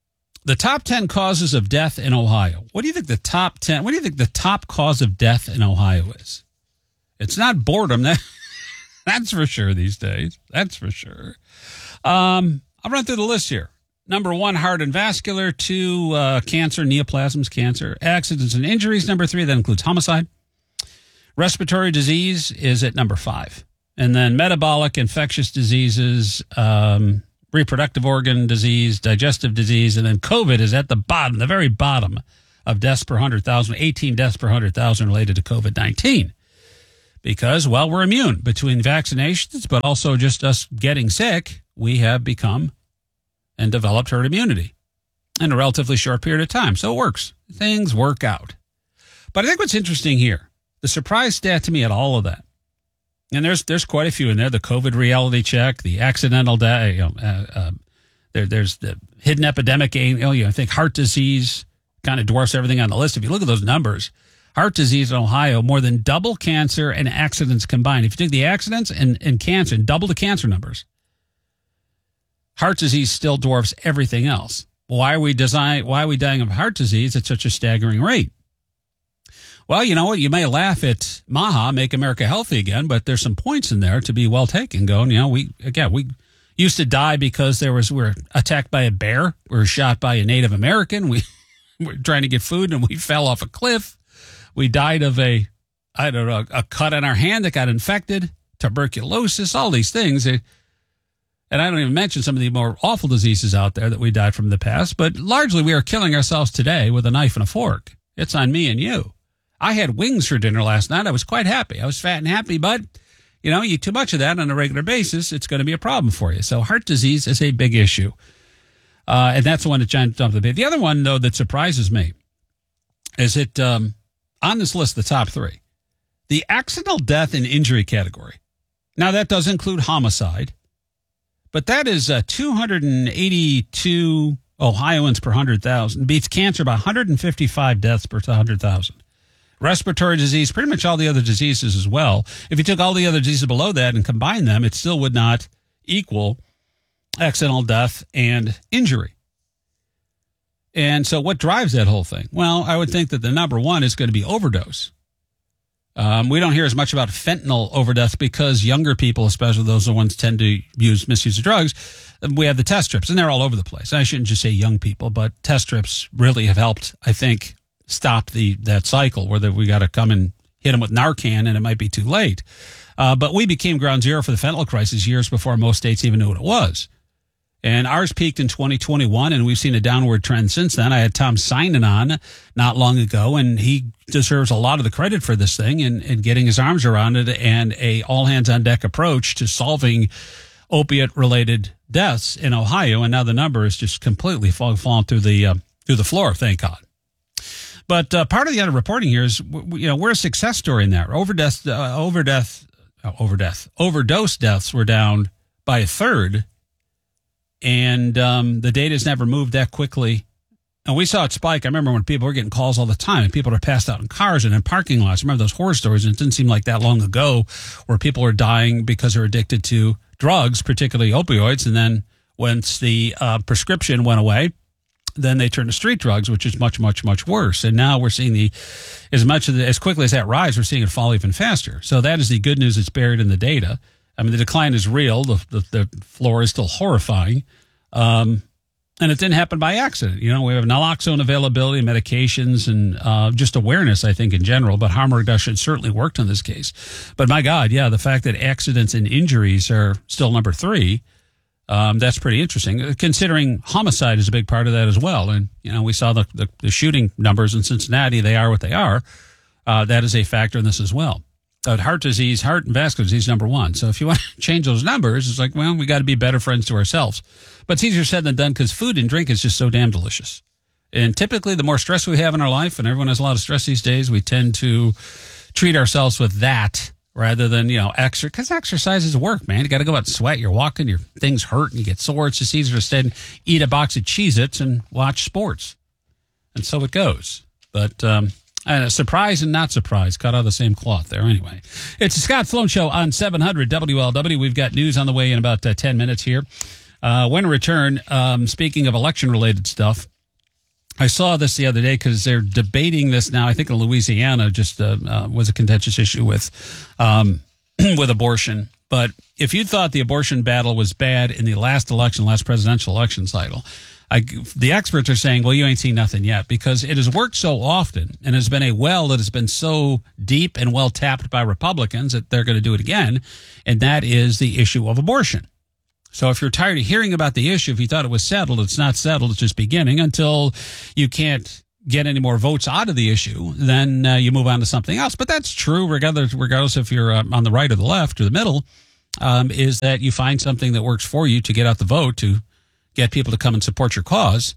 Speaker 2: The top ten causes of death in Ohio. What do you think the top ten, what do you think the top cause of death in Ohio is? It's not boredom. That, that's for sure these days. That's for sure. Um, I'll run through the list here. Number one, heart and vascular. Two, uh, cancer, neoplasms, cancer. Accidents and injuries, number three. That includes homicide. Respiratory disease is at number five. And then metabolic, infectious diseases, um, reproductive organ disease, digestive disease, and then COVID is at the bottom, the very bottom of deaths per one hundred thousand, eighteen deaths per one hundred thousand related to COVID nineteen. Because, well, we're immune between vaccinations, but also just us getting sick, we have become and developed herd immunity in a relatively short period of time. So it works. Things work out. But I think what's interesting here, the surprise stat to me at all of that, and there's there's quite a few in there. The COVID reality check, the accidental death, you know, uh, uh, there, there's the hidden epidemic. You know, I think heart disease kind of dwarfs everything on the list. If you look at those numbers, heart disease in Ohio, more than double cancer and accidents combined. If you take the accidents and, and cancer and double the cancer numbers, heart disease still dwarfs everything else. Why are we design, Why are we dying of heart disease at such a staggering rate? Well, you know what? You may laugh at Maha, Make America Healthy Again, but there's some points in there to be well taken. Going, you know, we again we used to die because there was we were attacked by a bear, we were shot by a Native American, we were trying to get food and we fell off a cliff. We died of a I don't know a cut on our hand that got infected, tuberculosis, all these things. And I don't even mention some of the more awful diseases out there that we died from in the past. But largely, we are killing ourselves today with a knife and a fork. It's on me and you. I had wings for dinner last night. I was quite happy. I was fat and happy, but, you know, you eat too much of that on a regular basis, it's going to be a problem for you. So heart disease is a big issue. Uh, and that's the one that jumped up the bit. The other one, though, that surprises me is it um, on this list, the top three, the accidental death and injury category. Now, that does include homicide, but that is uh, two hundred eighty-two Ohioans per one hundred thousand, beats cancer by one hundred fifty-five deaths per one hundred thousand. Respiratory disease, pretty much all the other diseases as well. If you took all the other diseases below that and combined them, it still would not equal accidental death and injury. And so what drives that whole thing? Well, I would think that the number one is going to be overdose. Um, we don't hear as much about fentanyl overdose because younger people, especially those are the ones tend to use misuse of drugs. We have the test strips, and they're all over the place. I shouldn't just say young people, but test strips really have helped, I think, stop the that cycle where we got to come and hit them with Narcan, and it might be too late. Uh, but we became ground zero for the fentanyl crisis years before most states even knew what it was. And ours peaked in twenty twenty-one, and we've seen a downward trend since then. I had Tom Sinan on not long ago, and he deserves a lot of the credit for this thing and, and getting his arms around it and a all-hands-on-deck approach to solving opiate-related deaths in Ohio. And now the number is just completely fall, fallen through the uh, through the floor, thank God. But uh, part of the underreporting here is, you know, we're a success story in that. Overdeath, uh, overdeath, oh, overdeath, overdose deaths were down by a third. And um, the data's never moved that quickly. And we saw it spike. I remember when people were getting calls all the time and people were passed out in cars and in parking lots. I remember those horror stories, and it didn't seem like that long ago where people were dying because they're addicted to drugs, particularly opioids. And then once the uh, prescription went away, then they turned to street drugs, which is much, much, much worse. And now we're seeing the, as much of the, as quickly as that rise, we're seeing it fall even faster. So that is the good news that's buried in the data. I mean, the decline is real. The, the, the floor is still horrifying. Um, and it didn't happen by accident. You know, we have naloxone availability, medications, and uh, just awareness, I think, in general. But harm reduction certainly worked in this case. But my God, yeah, the fact that accidents and injuries are still number three, Um, that's pretty interesting, considering homicide is a big part of that as well. And, you know, we saw the, the, the shooting numbers in Cincinnati. They are what they are. Uh, that is a factor in this as well. Uh, heart disease, heart and vascular disease, number one. So if you want to change those numbers, it's like, well, we got to be better friends to ourselves. But it's easier said than done because food and drink is just so damn delicious. And typically the more stress we have in our life, and everyone has a lot of stress these days, we tend to treat ourselves with that rather than, you know, extra, because exercise is work, man. You got to go out and sweat. You're walking, your things hurt, and you get sore. It's just easier to stay and eat a box of Cheez-Its and watch sports. And so it goes. But um, uh, surprise and not surprise, cut out of the same cloth there anyway. It's the Scott Sloan Show on seven hundred W L W. We've got news on the way in about uh, ten minutes here. Uh, when we return, um, speaking of election-related stuff, I saw this the other day because they're debating this now. I think in Louisiana just uh, uh, was a contentious issue with um, with abortion. But if you thought the abortion battle was bad in the last election, last presidential election cycle, I, the experts are saying, well, you ain't seen nothing yet, because it has worked so often and has been a well that has been so deep and well tapped by Republicans that they're going to do it again. And that is the issue of abortion. So if you're tired of hearing about the issue, if you thought it was settled, it's not settled. It's just beginning until you can't get any more votes out of the issue. Then uh, you move on to something else. But that's true regardless, regardless if you're uh, on the right or the left or the middle, um, is that you find something that works for you to get out the vote, to get people to come and support your cause.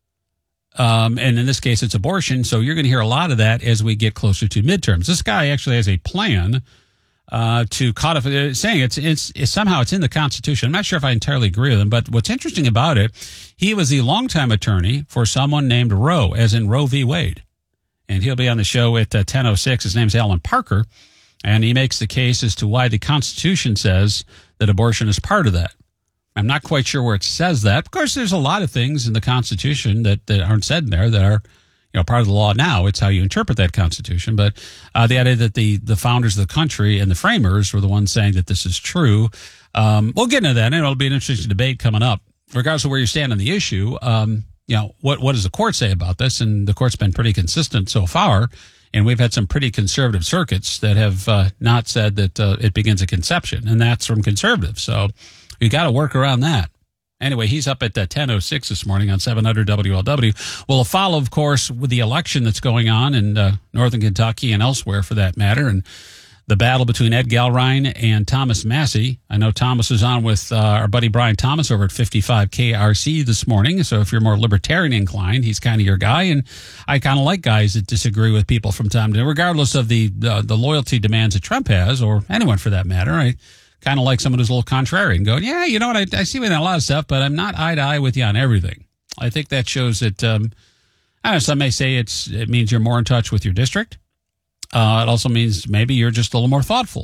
Speaker 2: Um, and in this case, it's abortion. So you're going to hear a lot of that as we get closer to midterms. This guy actually has a plan Uh, to codify, saying it's, it's it's somehow it's in the Constitution. I'm not sure if I entirely agree with him, but what's interesting about it, he was the longtime attorney for someone named Roe, as in Roe v. Wade, and he'll be on the show at uh, ten oh six. His name's Alan Parker, and he makes the case as to why the Constitution says that abortion is part of that. I'm not quite sure where it says that. Of course, there's a lot of things in the Constitution that, that aren't said in there that are, you know, part of the law now. It's how you interpret that Constitution. But uh, the idea that the, the founders of the country and the framers were the ones saying that this is true. Um, we'll get into that, and it'll be an interesting debate coming up. Regardless of where you stand on the issue, um, you know, what, what does the court say about this? And the court's been pretty consistent so far. And we've had some pretty conservative circuits that have uh, not said that uh, it begins at conception. And that's from conservatives. So you got to work around that. Anyway, he's up at uh, ten oh six this morning on seven hundred W L W. We'll follow, of course, with the election that's going on in uh, northern Kentucky and elsewhere, for that matter, and the battle between Ed Galrine and Thomas Massie. I know Thomas is on with uh, our buddy Brian Thomas over at fifty-five K R C this morning, so if you're more libertarian inclined, he's kind of your guy, and I kind of like guys that disagree with people from time to time, regardless of the, the, the loyalty demands that Trump has, or anyone for that matter. I kind of like someone who's a little contrarian, going, yeah, you know what, I, I see you in a lot of stuff, but I'm not eye to eye with you on everything. I think that shows that, um, I don't know, some may say it's it means you're more in touch with your district. Uh, it also means maybe you're just a little more thoughtful.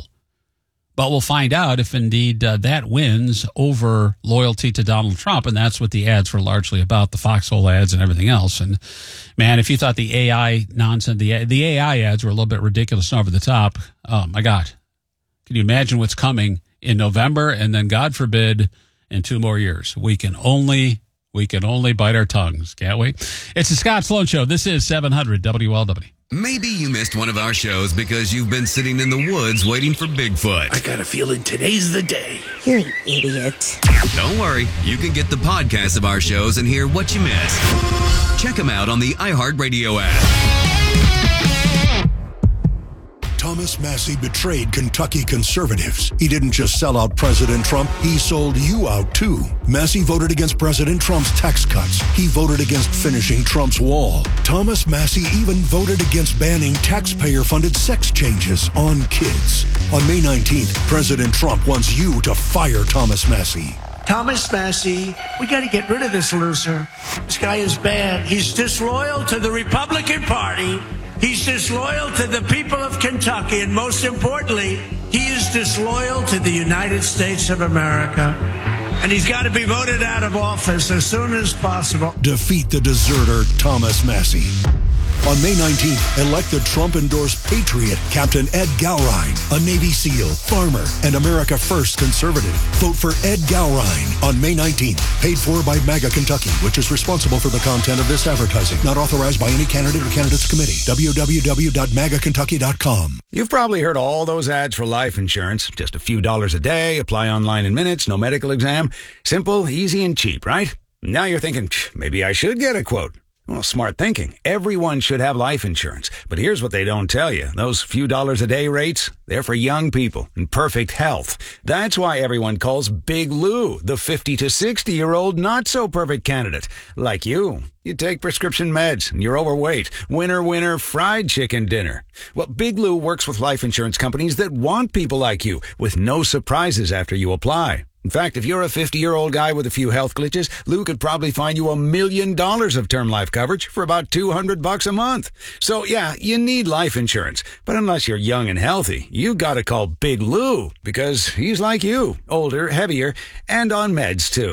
Speaker 2: But we'll find out if indeed uh, that wins over loyalty to Donald Trump, and that's what the ads were largely about, the foxhole ads and everything else. And, man, if you thought the A I nonsense, the, the A I ads were a little bit ridiculous and over the top, oh, my God. Can you imagine what's coming in November, and then, God forbid, in two more years? We can only we can only bite our tongues, can't we? It's the Scott Sloan Show. This is seven hundred W L W.
Speaker 19: Maybe you missed one of our shows because you've been sitting in the woods waiting for Bigfoot.
Speaker 1: I got a feeling today's the day.
Speaker 3: You're an idiot.
Speaker 19: Don't worry. You can get the podcast of our shows and hear what you missed. Check them out on the iHeartRadio app.
Speaker 15: Thomas Massie betrayed Kentucky conservatives. He didn't just sell out President Trump, he sold you out too. Massie voted against President Trump's tax cuts. He voted against finishing Trump's wall. Thomas Massie even voted against banning taxpayer-funded sex changes on kids. On May nineteenth, President Trump wants you to fire Thomas Massie.
Speaker 1: Thomas Massie, we got to get rid of this loser. This guy is bad. He's disloyal to the Republican Party. He's disloyal to the people of Kentucky, and most importantly, he is disloyal to the United States of America. And he's got to be voted out of office as soon as possible.
Speaker 15: Defeat the deserter, Thomas Massie. On May nineteenth, elect the Trump-endorsed patriot, Captain Ed Galrine, a Navy SEAL, farmer, and America First conservative. Vote for Ed Galrine on May nineteenth. Paid for by MAGA Kentucky, which is responsible for the content of this advertising. Not authorized by any candidate or candidates committee. w w w dot maga kentucky dot com.
Speaker 22: You've probably heard all those ads for life insurance. Just a few dollars a day, apply online in minutes, no medical exam. Simple, easy, and cheap, right? Now you're thinking, maybe I should get a quote. Well, smart thinking. Everyone should have life insurance. But here's what they don't tell you. Those few dollars a day rates, they're for young people in perfect health. That's why everyone calls Big Lou the fifty to sixty-year-old not-so-perfect candidate. Like you. You take prescription meds and you're overweight. Winner, winner, fried chicken dinner. Well, Big Lou works with life insurance companies that want people like you with no surprises after you apply. In fact, if you're a fifty-year-old guy with a few health glitches, Lou could probably find you a million dollars of term life coverage for about two hundred bucks a month. So, yeah, you need life insurance. But unless you're young and healthy, you gotta call Big Lou because he's like you, older, heavier, and on meds too.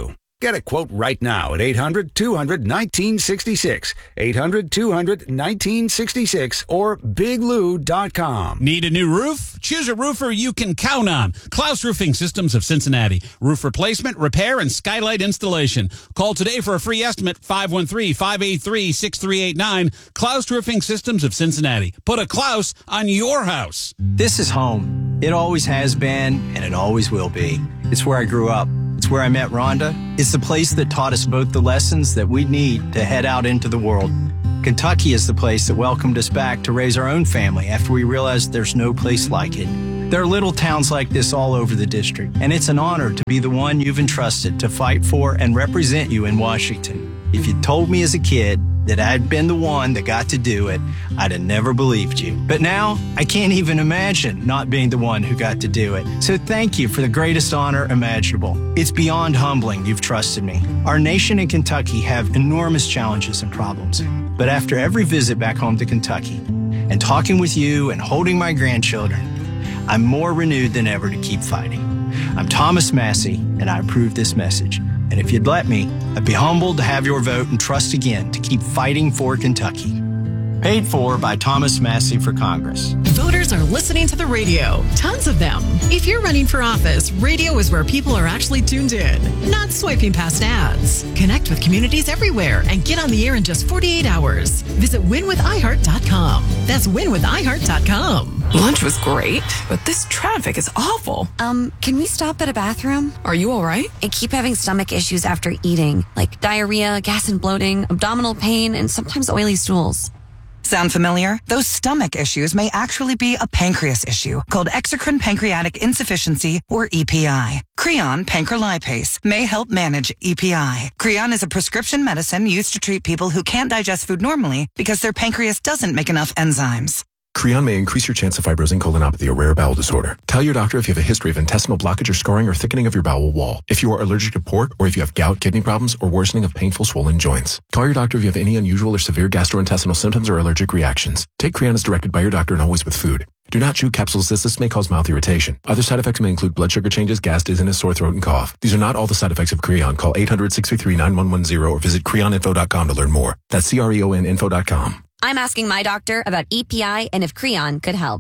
Speaker 22: Get a quote right now at eight hundred two hundred nineteen sixty-six, eight hundred two hundred nineteen sixty-six, or big lou dot com.
Speaker 2: Need a new roof? Choose a roofer you can count on. Klaus Roofing Systems of Cincinnati. Roof replacement, repair, and skylight installation. Call today for a free estimate, five one three, five eight three, six three eight nine. Klaus Roofing Systems of Cincinnati. Put a Klaus on your house.
Speaker 3: This is home. It always has been, and it always will be. It's where I grew up. It's where I met Rhonda. It's the place that taught us both the lessons that we need to head out into the world. Kentucky is the place that welcomed us back to raise our own family after we realized there's no place like it. There are little towns like this all over the district, and it's an honor to be the one you've entrusted to fight for and represent you in Washington. If you told me as a kid that I'd been the one that got to do it, I'd have never believed you. But now, I can't even imagine not being the one who got to do it. So thank you for the greatest honor imaginable. It's beyond humbling you've trusted me. Our nation and Kentucky have enormous challenges and problems. But after every visit back home to Kentucky, and talking with you and holding my grandchildren, I'm more renewed than ever to keep fighting. I'm Thomas Massey, and I approve this message. And if you'd let me, I'd be humbled to have your vote and trust again to keep fighting for Kentucky. Paid for by Thomas Massey for Congress.
Speaker 12: Voters are listening to the radio. Tons of them. If you're running for office, radio is where people are actually tuned in, not swiping past ads. Connect with communities everywhere and get on the air in just forty-eight hours. Visit win with i heart dot com. That's win with i heart dot com.
Speaker 13: Lunch was great, but this traffic is awful.
Speaker 14: Um, can we stop at a bathroom?
Speaker 13: Are you all right?
Speaker 14: I keep having stomach issues after eating, like diarrhea, gas and bloating, abdominal pain, and sometimes oily stools.
Speaker 23: Sound familiar? Those stomach issues may actually be a pancreas issue called exocrine pancreatic insufficiency, or E P I. Creon pancrelipase may help manage E P I. Creon is a prescription medicine used to treat people who can't digest food normally because their pancreas doesn't make enough enzymes.
Speaker 26: Creon may increase your chance of fibrosing colonopathy, a rare bowel disorder. Tell your doctor if you have a history of intestinal blockage or scarring or thickening of your bowel wall, if you are allergic to pork, or if you have gout, kidney problems, or worsening of painful swollen joints. Call your doctor if you have any unusual or severe gastrointestinal symptoms or allergic reactions. Take Creon as directed by your doctor and always with food. Do not chew capsules as this may cause mouth irritation. Other side effects may include blood sugar changes, gas, dizziness, sore throat, and cough. These are not all the side effects of Creon. Call eight hundred, six three three, nine one one zero or visit creon info dot com to learn more. That's C R E O N info dot com.
Speaker 14: I'm asking my doctor about E P I and if Creon could help.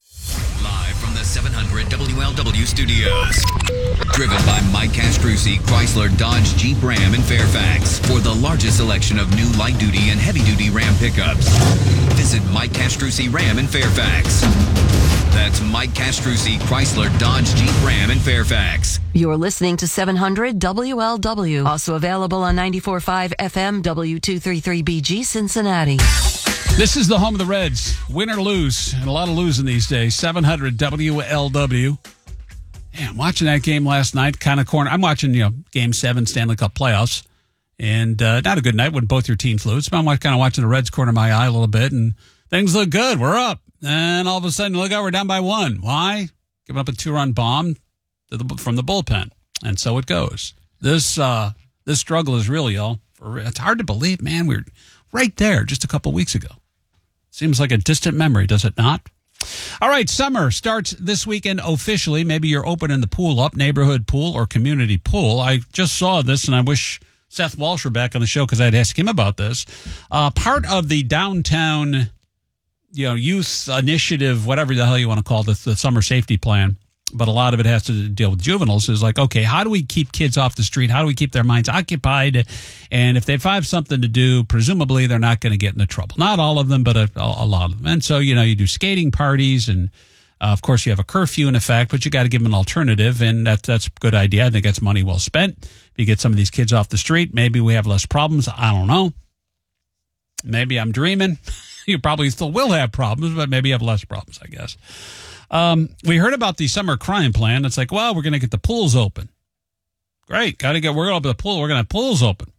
Speaker 19: Live from the seven hundred W L W studios. Driven by Mike Castrucci, Chrysler, Dodge, Jeep, Ram in Fairfax. For the largest selection of new light-duty and heavy-duty Ram pickups. Visit Mike Castrucci Ram in Fairfax. That's Mike Castrucci, Chrysler, Dodge, Jeep, Ram in Fairfax.
Speaker 27: You're listening to seven hundred W L W. Also available on ninety-four point five F M, W two thirty-three B G, Cincinnati.
Speaker 2: This is the home of the Reds. Win or lose, and a lot of losing these days. seven hundred W L W. Yeah, I'm watching that game last night, kind of corner. I'm watching, you know, Game seven Stanley Cup playoffs. And uh, not a good night when both your teams lose. But I'm kind of watching the Reds corner my eye a little bit, and things look good. We're up. And all of a sudden, look out, we're down by one. Why? Giving up a two-run bomb to the, from the bullpen. And so it goes. This uh, this struggle is real, y'all. It's hard to believe, man. We were right there just a couple weeks ago. Seems like a distant memory, does it not? All right, summer starts this weekend officially. Maybe you're opening the pool up, neighborhood pool or community pool. I just saw this, and I wish Seth Walsh were back on the show because I'd ask him about this. Uh, part of the downtown, you know, youth initiative, whatever the hell you want to call it, the summer safety plan, but a lot of it has to deal with juveniles, is like, okay, how do we keep kids off the street? How do we keep their minds occupied? And if they find something to do, presumably they're not going to get into trouble. Not all of them, but a, a lot of them. And so, you know, you do skating parties, and uh, of course you have a curfew in effect, but you got to give them an alternative, and that, that's a good idea. I think that's money well spent. If you get some of these kids off the street, maybe we have less problems. I don't know. Maybe I'm dreaming. You probably still will have problems, but maybe you have less problems, I guess. Um, we heard about the summer crime plan. It's like, well, we're going to get the pools open. Great. Got to get, we're going to open the pool. We're going to have pools open.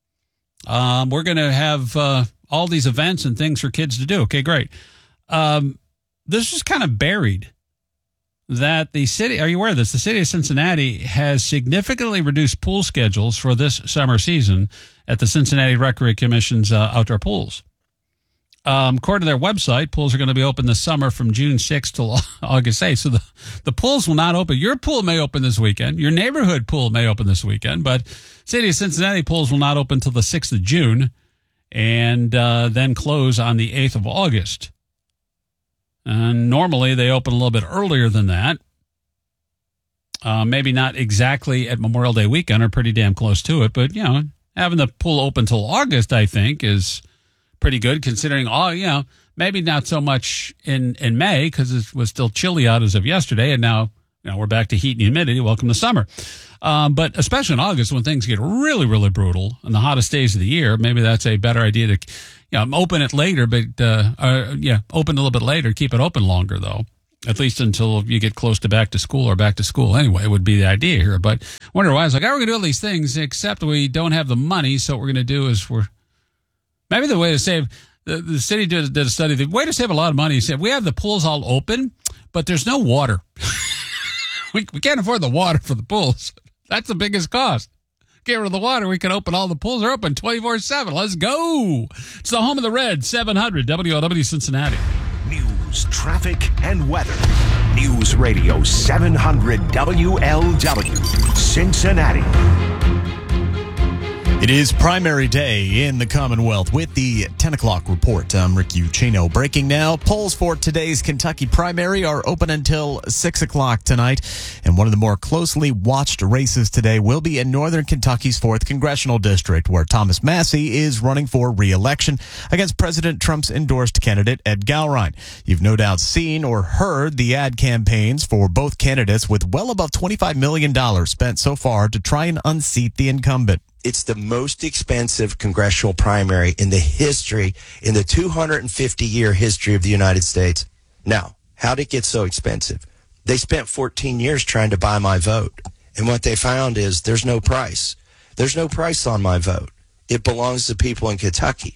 Speaker 2: Um, we're going to have uh, all these events and things for kids to do. Okay, great. Um, this is kind of buried that the city, are you aware of this? The city of Cincinnati has significantly reduced pool schedules for this summer season at the Cincinnati Recreation Commission's uh, outdoor pools. Um, according to their website, pools are going to be open this summer from June sixth till August eighth. So the, the pools will not open. Your pool may open this weekend. Your neighborhood pool may open this weekend. But City of Cincinnati pools will not open until the sixth of June and uh, then close on the eighth of August. And normally they open a little bit earlier than that. Uh, maybe not exactly at Memorial Day weekend or pretty damn close to it. But, you know, having the pool open till August, I think, is pretty good considering, all you know, maybe not so much in, in May because it was still chilly out as of yesterday. And now, you know, we're back to heat and humidity. Welcome to summer. Um, but especially in August when things get really, really brutal in the hottest days of the year, maybe that's a better idea to, you know, open it later, but, uh, uh yeah, open a little bit later, keep it open longer though. At least until you get close to back to school or back to school anyway would be the idea here. But wonder why I was like, oh, we're going to do all these things except we don't have the money. So what we're going to do is we're, maybe the way to save, the, the city did, did a study. The way to save a lot of money is said we have the pools all open, but there's no water. we, we can't afford the water for the pools. That's the biggest cost. Get rid of the water. We can open all the pools are open twenty-four seven. Let's go. It's the home of the Red, seven hundred W L W Cincinnati.
Speaker 4: News, traffic, and weather. News Radio seven hundred W L W Cincinnati.
Speaker 5: It is primary day in the Commonwealth with the ten o'clock report. I'm Rick Ucino. Breaking now. Polls for today's Kentucky primary are open until six o'clock tonight. And one of the more closely watched races today will be in Northern Kentucky's fourth Congressional District, where Thomas Massie is running for re-election against President Trump's endorsed candidate, Ed Gowrine. You've no doubt seen or heard the ad campaigns for both candidates with well above twenty-five million dollars spent so far to try and unseat the incumbent.
Speaker 6: It's the most expensive congressional primary in the history, in the two hundred fifty year history of the United States. Now, how did it get so expensive? They spent fourteen years trying to buy my vote. And what they found is there's no price. There's no price on my vote. It belongs to people in Kentucky.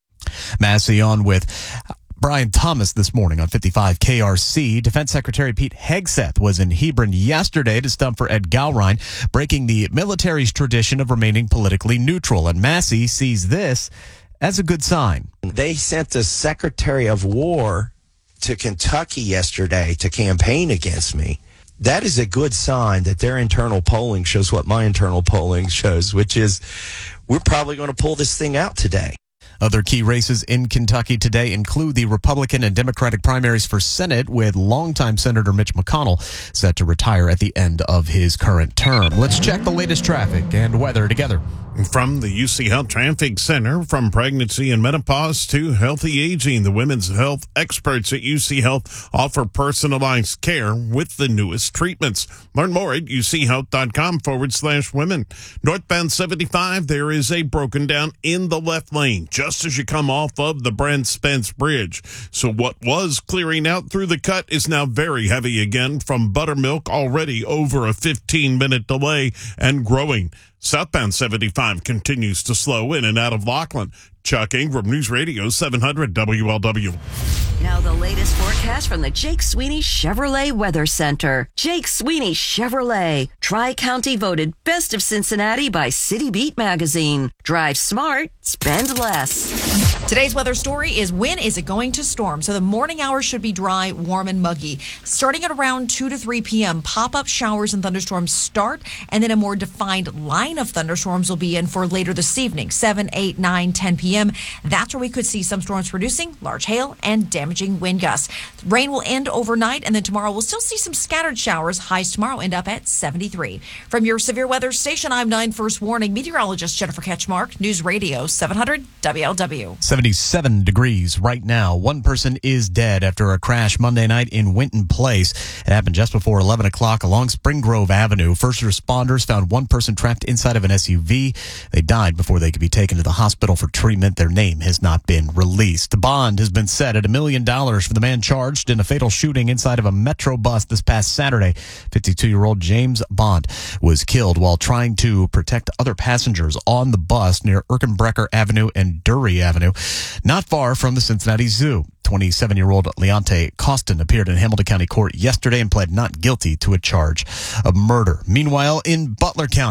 Speaker 5: Massie on with Brian Thomas this morning on fifty-five K R C. Defense Secretary Pete Hegseth was in Hebron yesterday to stump for Ed Gowrine, breaking the military's tradition of remaining politically neutral. And Massie sees this as a good sign.
Speaker 6: They sent the Secretary of War to Kentucky yesterday to campaign against me. That is a good sign that their internal polling shows what my internal polling shows, which is we're probably going to pull this thing out today.
Speaker 5: Other key races in Kentucky today include the Republican and Democratic primaries for Senate, with longtime Senator Mitch McConnell set to retire at the end of his current term. Let's check the latest traffic and weather together.
Speaker 7: From the U C Health Traffic Center, from pregnancy and menopause to healthy aging, the women's health experts at U C Health offer personalized care with the newest treatments. Learn more at uchealth.com forward slash women. Northbound seventy-five, there is a broken down in the left lane just as you come off of the Brent Spence Bridge. So what was clearing out through the cut is now very heavy again from Buttermilk, already over a fifteen minute delay and growing. Southbound seventy-five continues to slow in and out of Laughlin. Chuck Ingram, News Radio seven hundred W L W.
Speaker 27: Now the latest forecast from the Jake Sweeney Chevrolet Weather Center. Jake Sweeney Chevrolet, Tri-County voted Best of Cincinnati by City Beat magazine. Drive smart, spend less.
Speaker 16: Today's weather story is when is it going to storm? So the morning hours should be dry, warm, and muggy. Starting at around two to three p.m., pop-up showers and thunderstorms start, and then a more defined line of thunderstorms will be in for later this evening, seven, eight, nine, ten p.m. That's where we could see some storms producing large hail and damaging wind gusts. Rain will end overnight, and then tomorrow we'll still see some scattered showers. Highs tomorrow end up at seventy-three. From your severe weather station, I'm nine First Warning meteorologist Jennifer Ketchmark, News Radio seven hundred W L W.
Speaker 5: seventy-seven degrees right now. One person is dead after a crash Monday night in Winton Place. It happened just before eleven o'clock along Spring Grove Avenue. First responders found one person trapped inside of an S U V. They died before they could be taken to the hospital for treatment. Their name has not been released. The bond has been set at a million dollars for the man charged in a fatal shooting inside of a Metro bus this past Saturday. fifty-two-year-old James Bond was killed while trying to protect other passengers on the bus near Erkenbrecher Avenue and Dury Avenue, not far from the Cincinnati Zoo. twenty-seven-year-old Leonte Costin appeared in Hamilton County Court yesterday and pled not guilty to a charge of murder. Meanwhile, in Butler County,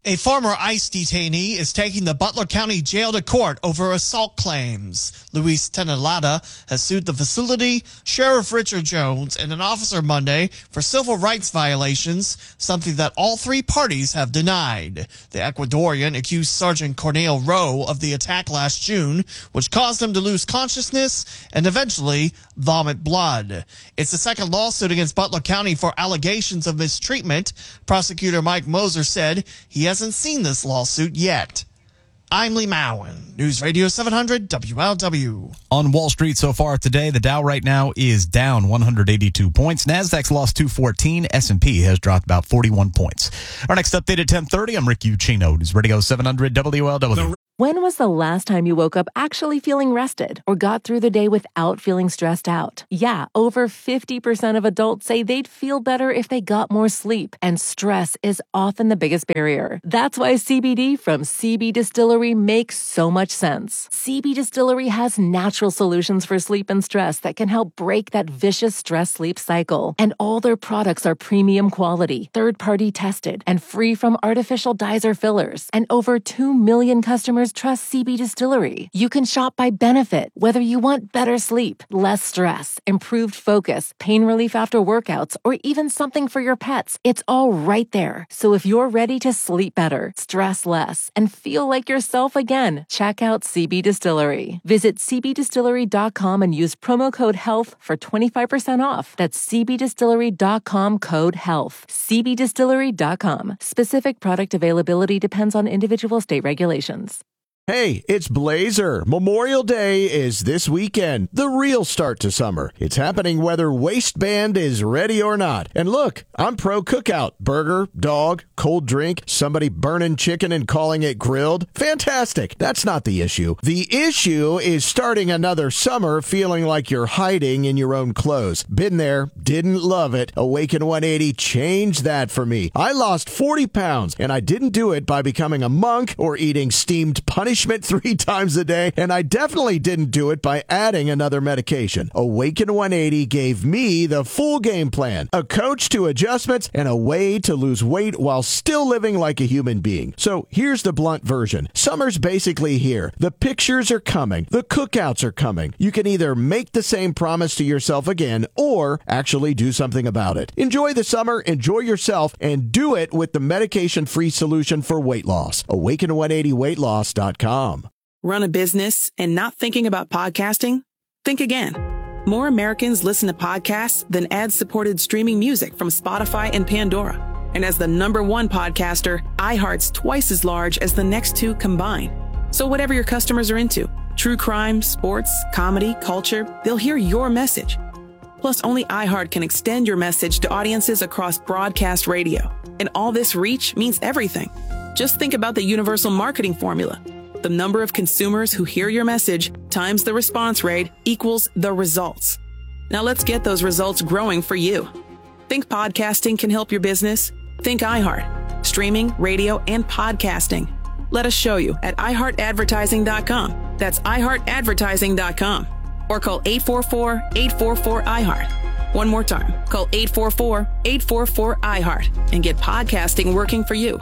Speaker 8: A former ICE detainee is taking the Butler County Jail to court over assault claims. Luis Tenelada has sued the facility, Sheriff Richard Jones, and an officer Monday for civil rights violations, something that all three parties have denied. The Ecuadorian accused Sergeant Cornel Rowe of the attack last June, which caused him to lose consciousness and eventually vomit blood. It's the second lawsuit against Butler County for allegations of mistreatment. Prosecutor Mike Moser said he has hasn't seen this lawsuit yet. I'm Lee Mowen, News Radio seven hundred W L W.
Speaker 5: On Wall Street so far today, the Dow right now is down one hundred eighty-two points. Nasdaq's lost two fourteen. S and P has dropped about forty-one points. Our next update at ten thirty, I'm Rick Ucchino, News Radio seven hundred W L W.
Speaker 9: When was the last time you woke up actually feeling rested or got through the day without feeling stressed out? Yeah, over fifty percent of adults say they'd feel better if they got more sleep, and stress is often the biggest barrier. That's why C B D from C B Distillery makes so much sense. C B Distillery has natural solutions for sleep and stress that can help break that vicious stress-sleep cycle. And all their products are premium quality, third-party tested, and free from artificial dyes or fillers. And over two million customers trust C B Distillery. You can shop by benefit, whether you want better sleep, less stress, improved focus, pain relief after workouts, or even something for your pets. It's all right there. So if you're ready to sleep better, stress less, and feel like yourself again, check out C B Distillery. Visit c b distillery dot com and use promo code HEALTH for twenty-five percent off. That's c b distillery dot com code HEALTH. c b distillery dot com. Specific product availability depends on individual state regulations.
Speaker 10: Hey, it's Blazer. Memorial Day is this weekend, the real start to summer. It's happening whether waistband is ready or not. And look, I'm pro cookout. Burger, dog, cold drink, somebody burning chicken and calling it grilled. Fantastic. That's not the issue. The issue is starting another summer feeling like you're hiding in your own clothes. Been there, didn't love it. Awaken one eighty changed that for me. I lost forty pounds, and I didn't do it by becoming a monk or eating steamed punishment three times a day, and I definitely didn't do it by adding another medication. Awaken one eighty gave me the full game plan, a coach to adjustments, and a way to lose weight while still living like a human being. So here's the blunt version. Summer's basically here. The pictures are coming. The cookouts are coming. You can either make the same promise to yourself again or actually do something about it. Enjoy the summer, enjoy yourself, and do it with the medication-free solution for weight loss. awaken one eighty weight loss dot com.
Speaker 11: Run a business and not thinking about podcasting? Think again. More Americans listen to podcasts than ad-supported streaming music from Spotify and Pandora. And as the number one podcaster, iHeart's twice as large as the next two combined. So whatever your customers are into, true crime, sports, comedy, culture, they'll hear your message. Plus, only iHeart can extend your message to audiences across broadcast radio. And all this reach means everything. Just think about the universal marketing formula. The number of consumers who hear your message times the response rate equals the results. Now let's get those results growing for you. Think podcasting can help your business? Think iHeart. Streaming, radio, and podcasting. Let us show you at i heart advertising dot com. That's i heart advertising dot com. Or call eight four four, eight four four, I heart. One more time. Call eight four four, eight four four, I heart and get podcasting working for you.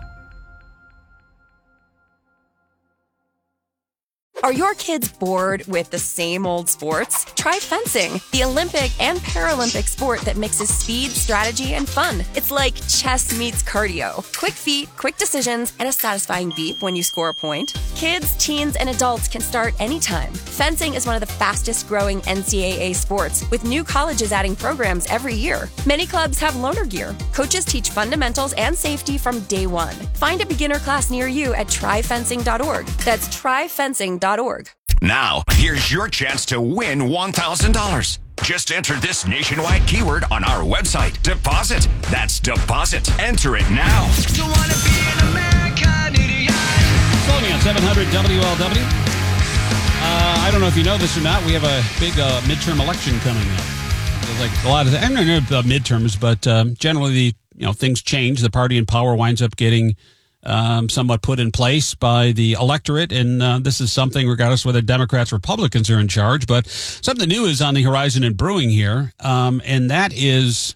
Speaker 17: Are your kids bored with the same old sports? Try fencing, the Olympic and Paralympic sport that mixes speed, strategy, and fun. It's like chess meets cardio. Quick feet, quick decisions, and a satisfying beep when you score a point. Kids, teens, and adults can start anytime. Fencing is one of the fastest growing N C double A sports, with new colleges adding programs every year. Many clubs have loaner gear. Coaches teach fundamentals and safety from day one. Find a beginner class near you at try fencing dot org. That's try fencing dot org.
Speaker 4: Now, here's your chance to win one thousand dollars. Just enter this nationwide keyword on our website. Deposit. That's deposit. Enter it now.
Speaker 25: Don't wanna be an American idiot.
Speaker 2: Phone me on seven hundred W L W. Uh, I don't know if you know this or not. We have a big uh, midterm election coming up. There's like a lot of the, I don't know the midterms, but um, generally the you know things change. The party in power winds up getting Um, somewhat put in place by the electorate, and uh, this is something, regardless whether Democrats or Republicans are in charge, but something new is on the horizon and brewing here, um, and that is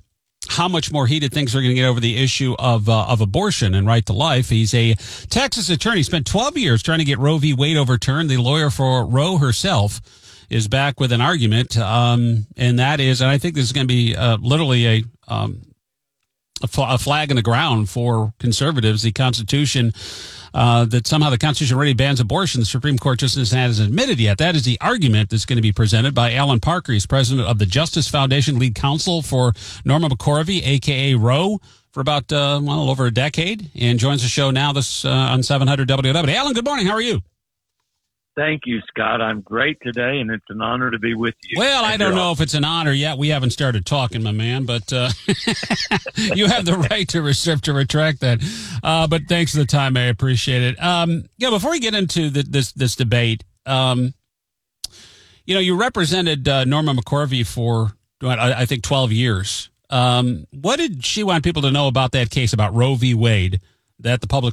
Speaker 2: how much more heated things are going to get over the issue of uh, of abortion and right to life. He's a Texas attorney. Spent twelve years trying to get Roe v. Wade overturned. The lawyer for Roe herself is back with an argument, um, and that is, and I think this is going to be uh, literally a, um, a, fl- a flag in the ground for conservatives. The Constitution, uh, that somehow the Constitution already bans abortion. The Supreme Court just hasn't admitted yet. That is the argument that's going to be presented by Alan Parker. He's president of the Justice Foundation, lead counsel for Norma McCorvey, a k a. Roe, for about, uh, well, over a decade, and joins the show now this uh, on seven hundred W W. Alan, good morning. How are you?
Speaker 1: Thank you, Scott. I'm great today, and it's an honor to be with you.
Speaker 2: Well, I don't know if it's an honor yet. We haven't started talking, my man, but uh, you have the right to reserve to retract that. Uh, but thanks for the time. I appreciate it. Um, yeah, before we get into the, this this debate, um, you know, you represented uh, Norma McCorvey for, I, I think, twelve years. Um, what did she want people to know about that case, about Roe v. Wade, that the public